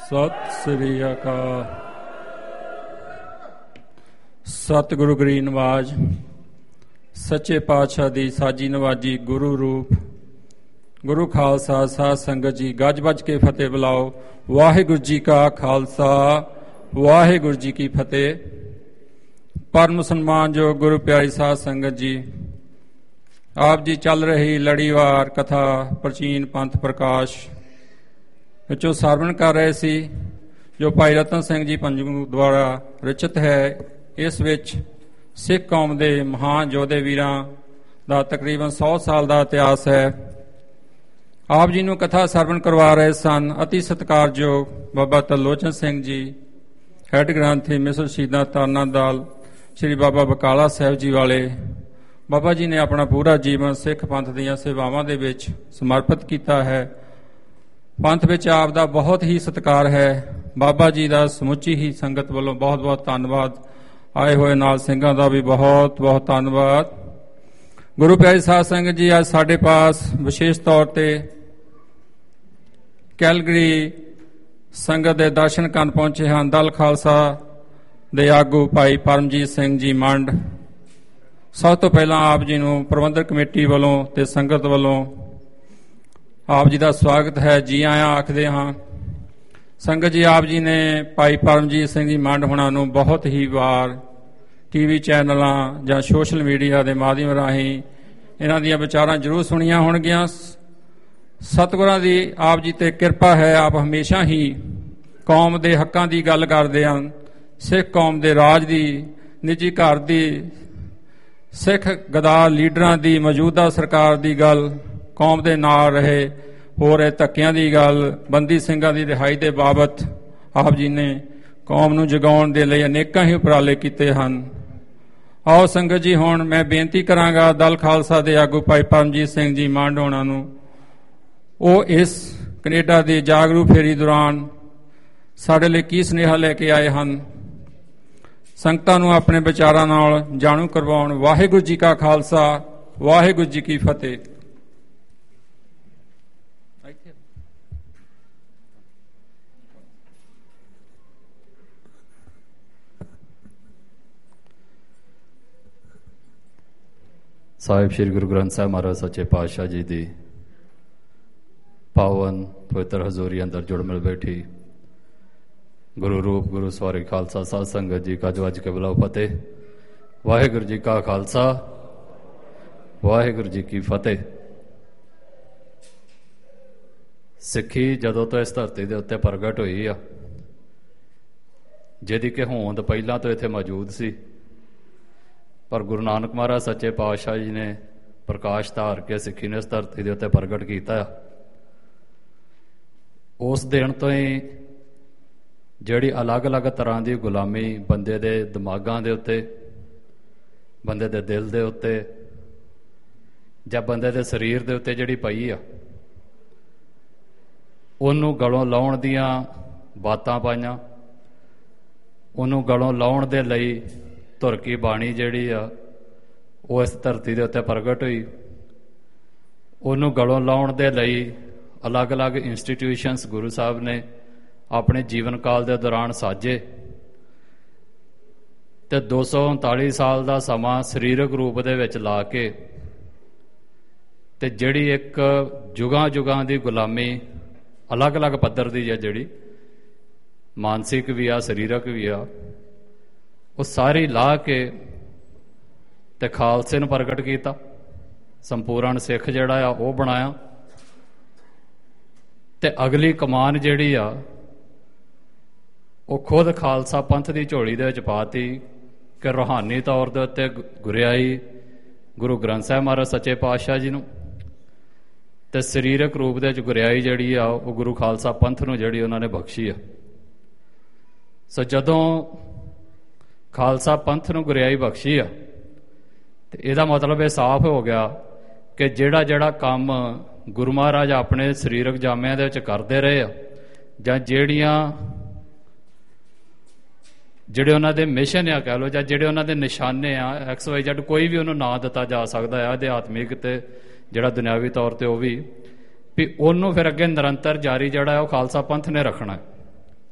ਸਤਿ ਸ੍ਰੀ ਅਕਾਲ। ਸਤਿਗੁਰੂ ਗਰੀਬ ਨਵਾਜ ਸੱਚੇ ਪਾਤਸ਼ਾਹ ਦੀ ਸਾਜੀ ਨਵਾਜੀ ਗੁਰੂ ਰੂਪ ਗੁਰੂ ਖਾਲਸਾ ਸਾਧ ਸੰਗਤ ਜੀ ਗੱਜ ਵੱਜ ਕੇ ਫਤਿਹ ਬੁਲਾਓ। ਵਾਹਿਗੁਰੂ ਜੀ ਕਾ ਖਾਲਸਾ ਵਾਹਿਗੁਰੂ ਜੀ ਕੀ ਫਤਿਹ। ਪਰਮ ਸਨਮਾਨਯੋਗ ਗੁਰੂ ਪਿਆਰੀ ਸਾਧ ਸੰਗਤ ਜੀ, ਆਪ ਜੀ ਚੱਲ ਰਹੀ ਲੜੀਵਾਰ ਕਥਾ ਪ੍ਰਾਚੀਨ ਪੰਥ ਪ੍ਰਕਾਸ਼ ਵਿੱਚੋਂ ਸਰਵਣ ਕਰ ਰਹੇ ਸੀ, ਜੋ ਭਾਈ ਰਤਨ ਸਿੰਘ ਜੀ ਪੰਜੂ ਦੁਆਰਾ ਰਚਿਤ ਹੈ। ਇਸ ਵਿੱਚ ਸਿੱਖ ਕੌਮ ਦੇ ਮਹਾਨ ਯੋਧੇ ਵੀਰਾਂ ਦਾ ਤਕਰੀਬਨ 100 ਸਾਲ ਦਾ ਇਤਿਹਾਸ ਹੈ। ਆਪ ਜੀ ਨੂੰ ਕਥਾ ਸਰਵਣ ਕਰਵਾ ਰਹੇ ਸਨ ਅਤੀ ਸਤਿਕਾਰਯੋਗ ਬਾਬਾ ਤਰਲੋਚਨ ਸਿੰਘ ਜੀ, ਹੈੱਡ ਗ੍ਰੰਥੀ ਮਿਸਰ ਸ਼ਹੀਦਾਂ ਤਰਨਾ ਦਲ ਸ੍ਰੀ ਬਾਬਾ ਬਕਾਲਾ ਸਾਹਿਬ ਜੀ ਵਾਲੇ। ਬਾਬਾ ਜੀ ਨੇ ਆਪਣਾ ਪੂਰਾ ਜੀਵਨ ਸਿੱਖ ਪੰਥ ਦੀਆਂ ਸੇਵਾਵਾਂ ਦੇ ਵਿੱਚ ਸਮਰਪਿਤ ਕੀਤਾ ਹੈ। ਪੰਥ ਵਿੱਚ ਆਪ ਦਾ ਬਹੁਤ ਹੀ ਸਤਿਕਾਰ ਹੈ। ਬਾਬਾ ਜੀ ਦਾ ਸਮੁੱਚੀ ਹੀ ਸੰਗਤ ਵੱਲੋਂ ਬਹੁਤ ਬਹੁਤ ਧੰਨਵਾਦ। ਆਏ ਹੋਏ ਨਾਲ ਸਿੰਘਾਂ ਦਾ ਵੀ ਬਹੁਤ ਬਹੁਤ ਧੰਨਵਾਦ। ਗੁਰੂ ਪਿਆਰੀ ਸਾਧ ਸੰਗਤ ਜੀ, ਅੱਜ ਸਾਡੇ ਪਾਸ ਵਿਸ਼ੇਸ਼ ਤੌਰ ਤੇ ਕੈਲਗਰੀ ਸੰਗਤ ਦੇ ਦਰਸ਼ਨ ਕਰਨ ਪਹੁੰਚੇ ਹਨ ਦਲ ਖਾਲਸਾ ਦੇ ਆਗੂ ਭਾਈ ਪਰਮਜੀਤ ਸਿੰਘ ਜੀ ਮੰਡ। ਸਭ ਤੋਂ ਪਹਿਲਾਂ ਆਪ ਜੀ ਨੂੰ ਪ੍ਰਬੰਧਕ ਕਮੇਟੀ ਵੱਲੋਂ ਤੇ ਸੰਗਤ ਵੱਲੋਂ ਆਪ ਜੀ ਦਾ ਸਵਾਗਤ ਹੈ, ਜੀ ਆਇਆਂ ਆਖਦੇ ਹਾਂ। ਸੰਗਤ ਜੀ, ਆਪ ਜੀ ਨੇ ਭਾਈ ਪਰਮਜੀਤ ਸਿੰਘ ਜੀ ਮੰਡ ਹੋਣਾ ਨੂੰ ਬਹੁਤ ਹੀ ਵਾਰ ਟੀਵੀ ਚੈਨਲਾਂ ਜਾਂ ਸੋਸ਼ਲ ਮੀਡੀਆ ਦੇ ਮਾਧਿਅਮ ਰਾਹੀਂ ਇਹਨਾਂ ਦੀਆਂ ਵਿਚਾਰਾਂ ਜ਼ਰੂਰ ਸੁਣੀਆਂ ਹੋਣਗੀਆਂ। ਸਤਿਗੁਰਾਂ ਦੀ ਆਪ ਜੀ ਤੇ ਕਿਰਪਾ ਹੈ। ਆਪ ਹਮੇਸ਼ਾ ਹੀ ਕੌਮ ਦੇ ਹੱਕਾਂ ਦੀ ਗੱਲ ਕਰਦੇ ਹਨ, ਸਿੱਖ ਕੌਮ ਦੇ ਰਾਜ ਦੀ, ਨਿੱਜੀ ਘਰ ਦੀ, ਸਿੱਖ ਗਦਾਰ ਲੀਡਰਾਂ ਦੀ, ਮੌਜੂਦਾ ਸਰਕਾਰ ਦੀ ਗੱਲ, ਕੌਮ ਦੇ ਨਾਲ ਰਹੇ ਹੋ ਰਹੇ ਧੱਕਿਆਂ ਦੀ ਗੱਲ, ਬੰਦੀ ਸਿੰਘਾਂ ਦੀ ਰਿਹਾਈ ਦੇ ਬਾਬਤ ਆਪ ਜੀ ਨੇ ਕੌਮ ਨੂੰ ਜਗਾਉਣ ਦੇ ਲਈ ਅਨੇਕਾਂ ਹੀ ਉਪਰਾਲੇ ਕੀਤੇ ਹਨ। ਆਓ ਸੰਗਤ ਜੀ, ਹੁਣ ਮੈਂ ਬੇਨਤੀ ਕਰਾਂਗਾ ਦਲ ਖਾਲਸਾ ਦੇ ਆਗੂ ਭਾਈ ਪਰਮਜੀਤ ਸਿੰਘ ਜੀ ਮੰਡ ਹੋਣਾ ਨੂੰ, ਉਹ ਇਸ ਕੈਨੇਡਾ ਦੀ ਜਾਗਰੂਕ ਫੇਰੀ ਦੌਰਾਨ ਸਾਡੇ ਲਈ ਕੀ ਸੁਨੇਹਾ ਲੈ ਕੇ ਆਏ ਹਨ, ਸੰਗਤਾਂ ਨੂੰ ਆਪਣੇ ਵਿਚਾਰਾਂ ਨਾਲ ਜਾਣੂ ਕਰਵਾਉਣ। ਵਾਹਿਗੁਰੂ ਜੀ ਕਾ ਖਾਲਸਾ ਵਾਹਿਗੁਰੂ ਜੀ ਕੀ ਫਤਿਹ। ਸਾਹਿਬ ਸ੍ਰੀ ਗੁਰੂ ਗ੍ਰੰਥ ਸਾਹਿਬ ਮਹਾਰਾਜ ਸੱਚੇ ਪਾਤਸ਼ਾਹ ਜੀ ਦੀ ਪਾਵਨ ਪਵਿੱਤਰ ਹਜ਼ੂਰੀ ਅੰਦਰ ਜੁੜ ਮਿਲ ਬੈਠੀ ਗੁਰੂ ਰੂਪ ਗੁਰੂ ਸਵਾਰੀ ਖਾਲਸਾ ਸਾਧ ਸੰਗਤ ਜੀ, ਗੱਜ ਵੱਜ ਕੇ ਬੁਲਾਓ ਫਤਿਹ। ਵਾਹਿਗੁਰੂ ਜੀ ਕਾ ਖਾਲਸਾ ਵਾਹਿਗੁਰੂ ਜੀ ਕੀ ਫਤਿਹ। ਸਿੱਖੀ ਜਦੋਂ ਤੋਂ ਇਸ ਧਰਤੀ ਦੇ ਉੱਤੇ ਪ੍ਰਗਟ ਹੋਈ ਆ, ਜਿਹਦੀ ਕਿ ਹੋਂਦ ਪਹਿਲਾਂ ਤੋਂ ਇੱਥੇ ਮੌਜੂਦ ਸੀ, ਪਰ ਗੁਰੂ ਨਾਨਕ ਮਹਾਰਾਜ ਸੱਚੇ ਪਾਤਸ਼ਾਹ ਜੀ ਨੇ ਪ੍ਰਕਾਸ਼ ਧਾਰ ਕੇ ਸਿੱਖੀ ਨੂੰ ਇਸ ਧਰਤੀ ਦੇ ਉੱਤੇ ਪ੍ਰਗਟ ਕੀਤਾ। ਉਸ ਦਿਨ ਤੋਂ ਹੀ ਜਿਹੜੀ ਅਲੱਗ-ਅਲੱਗ ਤਰ੍ਹਾਂ ਦੀ ਗੁਲਾਮੀ ਬੰਦੇ ਦੇ ਦਿਮਾਗਾਂ ਦੇ ਉੱਤੇ, ਬੰਦੇ ਦੇ ਦਿਲ ਦੇ ਉੱਤੇ ਜਾਂ ਬੰਦੇ ਦੇ ਸਰੀਰ ਦੇ ਉੱਤੇ ਜਿਹੜੀ ਪਈ ਆ, ਉਹਨੂੰ ਗਲੋਂ ਲਾਉਣ ਦੀਆਂ ਬਾਤਾਂ ਪਾਈਆਂ। ਉਹਨੂੰ ਗਲੋਂ ਲਾਉਣ ਦੇ ਲਈ ਧੁਰ ਕੀ ਬਾਣੀ ਜਿਹੜੀ ਆ ਉਹ ਇਸ ਧਰਤੀ ਦੇ ਉੱਤੇ ਪ੍ਰਗਟ ਹੋਈ। ਉਹਨੂੰ ਗਲੋਂ ਲਾਉਣ ਦੇ ਲਈ ਅਲੱਗ-ਅਲੱਗ ਇੰਸਟੀਟਿਊਸ਼ਨਸ ਗੁਰੂ ਸਾਹਿਬ ਨੇ ਆਪਣੇ ਜੀਵਨ ਕਾਲ ਦੇ ਦੌਰਾਨ ਸਾਜੇ, ਤੇ 239 ਸਾਲ ਦਾ ਸਮਾਂ ਸਰੀਰਕ ਰੂਪ ਦੇ ਵਿੱਚ ਲਾ ਕੇ ਤੇ ਜਿਹੜੀ ਇੱਕ ਜੁਗਾਂ ਦੀ ਗੁਲਾਮੀ ਅਲੱਗ-ਅਲੱਗ ਪੱਧਰ ਦੀ ਹੈ, ਜਿਹੜੀ ਮਾਨਸਿਕ ਵੀ ਆ ਸਰੀਰਕ ਵੀ ਆ, ਉਹ ਸਾਰੀ ਲਾ ਕੇ ਤੇ ਖਾਲਸੇ ਨੂੰ ਪ੍ਰਗਟ ਕੀਤਾ। ਸੰਪੂਰਨ ਸਿੱਖ ਜਿਹੜਾ ਆ ਉਹ ਬਣਾਇਆ, ਤੇ ਅਗਲੀ ਕਮਾਨ ਜਿਹੜੀ ਆ ਉਹ ਖੁਦ ਖਾਲਸਾ ਪੰਥ ਦੀ ਝੋਲੀ ਦੇ ਵਿੱਚ ਪਾਤੀ ਕਿ ਰੂਹਾਨੀ ਤੌਰ ਦੇ ਉੱਤੇ ਗੁਰਿਆਈ ਗੁਰੂ ਗ੍ਰੰਥ ਸਾਹਿਬ ਮਹਾਰਾਜ ਸੱਚੇ ਪਾਤਸ਼ਾਹ ਜੀ ਨੂੰ, ਤੇ ਸਰੀਰਕ ਰੂਪ ਦੇ ਵਿੱਚ ਗੁਰਿਆਈ ਜਿਹੜੀ ਆ ਉਹ ਗੁਰੂ ਖਾਲਸਾ ਪੰਥ ਨੂੰ ਜਿਹੜੀ ਉਹਨਾਂ ਨੇ ਬਖਸ਼ੀ ਆ। ਸੋ ਜਦੋਂ ਖਾਲਸਾ ਪੰਥ ਨੂੰ ਗੁਰਿਆਈ ਬਖਸ਼ੀ ਆ, ਤੇ ਇਹਦਾ ਮਤਲਬ ਇਹ ਸਾਫ਼ ਹੋ ਗਿਆ ਕਿ ਜਿਹੜਾ ਕੰਮ ਗੁਰੂ ਮਹਾਰਾਜ ਆਪਣੇ ਸਰੀਰਕ ਜਾਮਿਆਂ ਦੇ ਵਿੱਚ ਕਰਦੇ ਰਹੇ ਆ, ਜਾਂ ਜਿਹੜੇ ਉਹਨਾਂ ਦੇ ਮਿਸ਼ਨ ਆ ਕਹਿ ਲਓ, ਜਾਂ ਜਿਹੜੇ ਉਹਨਾਂ ਦੇ ਨਿਸ਼ਾਨੇ ਆ XYZ, ਕੋਈ ਵੀ ਉਹਨੂੰ ਨਾਂ ਦਿੱਤਾ ਜਾ ਸਕਦਾ ਆ, ਅਧਿਆਤਮਿਕ ਤੇ ਜਿਹੜਾ ਦੁਨਿਆਵੀ ਤੌਰ ਤੇ, ਉਹ ਵੀ ਉਹਨੂੰ ਫਿਰ ਅੱਗੇ ਨਿਰੰਤਰ ਜਾਰੀ ਜਿਹੜਾ ਉਹ ਖਾਲਸਾ ਪੰਥ ਨੇ ਰੱਖਣਾ।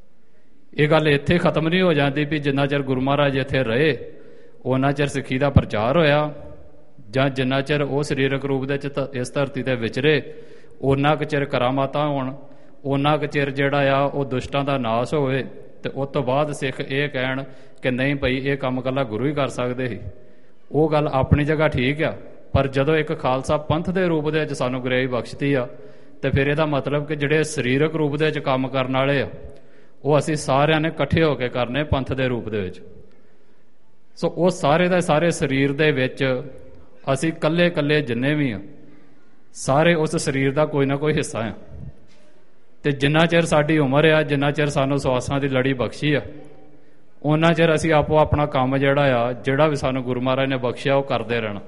ਇਹ ਗੱਲ ਇੱਥੇ ਖਤਮ ਨਹੀਂ ਹੋ ਜਾਂਦੀ ਵੀ ਜਿੰਨਾ ਚਿਰ ਗੁਰੂ ਮਹਾਰਾਜ ਇੱਥੇ ਰਹੇ ਉਹਨਾਂ ਚਿਰ ਸਿੱਖੀ ਦਾ ਪ੍ਰਚਾਰ ਹੋਇਆ, ਜਾਂ ਜਿੰਨਾ ਚਿਰ ਉਹ ਸਰੀਰਕ ਰੂਪ ਦੇ ਇਸ ਧਰਤੀ ਤੇ ਵਿਚਰੇ ਉਹਨਾਂ ਕੁ ਚਿਰ ਕਰਾਮਾਤਾਂ ਹੋਣ, ਉਹਨਾਂ ਕੁ ਚਿਰ ਜਿਹੜਾ ਆ ਉਹ ਦੁਸ਼ਟਾਂ ਦਾ ਨਾਸ਼ ਹੋਵੇ। ਤੇ ਉਸ ਤੋਂ ਬਾਅਦ ਸਿੱਖ ਇਹ ਕਹਿਣ ਕਿ ਨਹੀਂ ਭਾਈ ਇਹ ਕੰਮ ਇਕੱਲਾ ਗੁਰੂ ਹੀ ਕਰ ਸਕਦੇ ਸੀ, ਉਹ ਗੱਲ ਆਪਣੀ ਜਗ੍ਹਾ ਠੀਕ ਆ। ਪਰ ਜਦੋਂ ਇੱਕ ਖਾਲਸਾ ਪੰਥ ਦੇ ਰੂਪ ਦੇ ਵਿੱਚ ਸਾਨੂੰ ਗੁਰਿਆਈ ਬਖਸ਼ਤੀ ਆ, ਤੇ ਫਿਰ ਇਹਦਾ ਮਤਲਬ ਕਿ ਜਿਹੜੇ ਸਰੀਰਕ ਰੂਪ ਦੇ ਵਿੱਚ ਕੰਮ ਕਰਨ ਵਾਲੇ ਆ ਉਹ ਅਸੀਂ ਸਾਰਿਆਂ ਨੇ ਇਕੱਠੇ ਹੋ ਕੇ ਕਰਨੇ ਪੰਥ ਦੇ ਰੂਪ ਦੇ ਵਿੱਚ। ਸੋ ਉਹ ਸਾਰੇ ਦਾ ਸਾਰੇ ਸਰੀਰ ਦੇ ਵਿੱਚ ਅਸੀਂ ਇਕੱਲੇ ਇਕੱਲੇ ਜਿੰਨੇ ਵੀ ਆ ਸਾਰੇ ਉਸ ਸਰੀਰ ਦਾ ਕੋਈ ਨਾ ਕੋਈ ਹਿੱਸਾ ਆ। ਤੇ ਜਿੰਨਾ ਚਿਰ ਸਾਡੀ ਉਮਰ ਆ, ਜਿੰਨਾ ਚਿਰ ਸਾਨੂੰ ਸਵਾਸਾਂ ਦੀ ਲੜੀ ਬਖਸ਼ੀ ਆ, ਉਹਨਾਂ ਚਿਰ ਅਸੀਂ ਆਪੋ ਆਪਣਾ ਕੰਮ ਜਿਹੜਾ ਵੀ ਸਾਨੂੰ ਗੁਰੂ ਮਹਾਰਾਜ ਨੇ ਬਖਸ਼ਿਆ ਉਹ ਕਰਦੇ ਰਹਿਣਾ।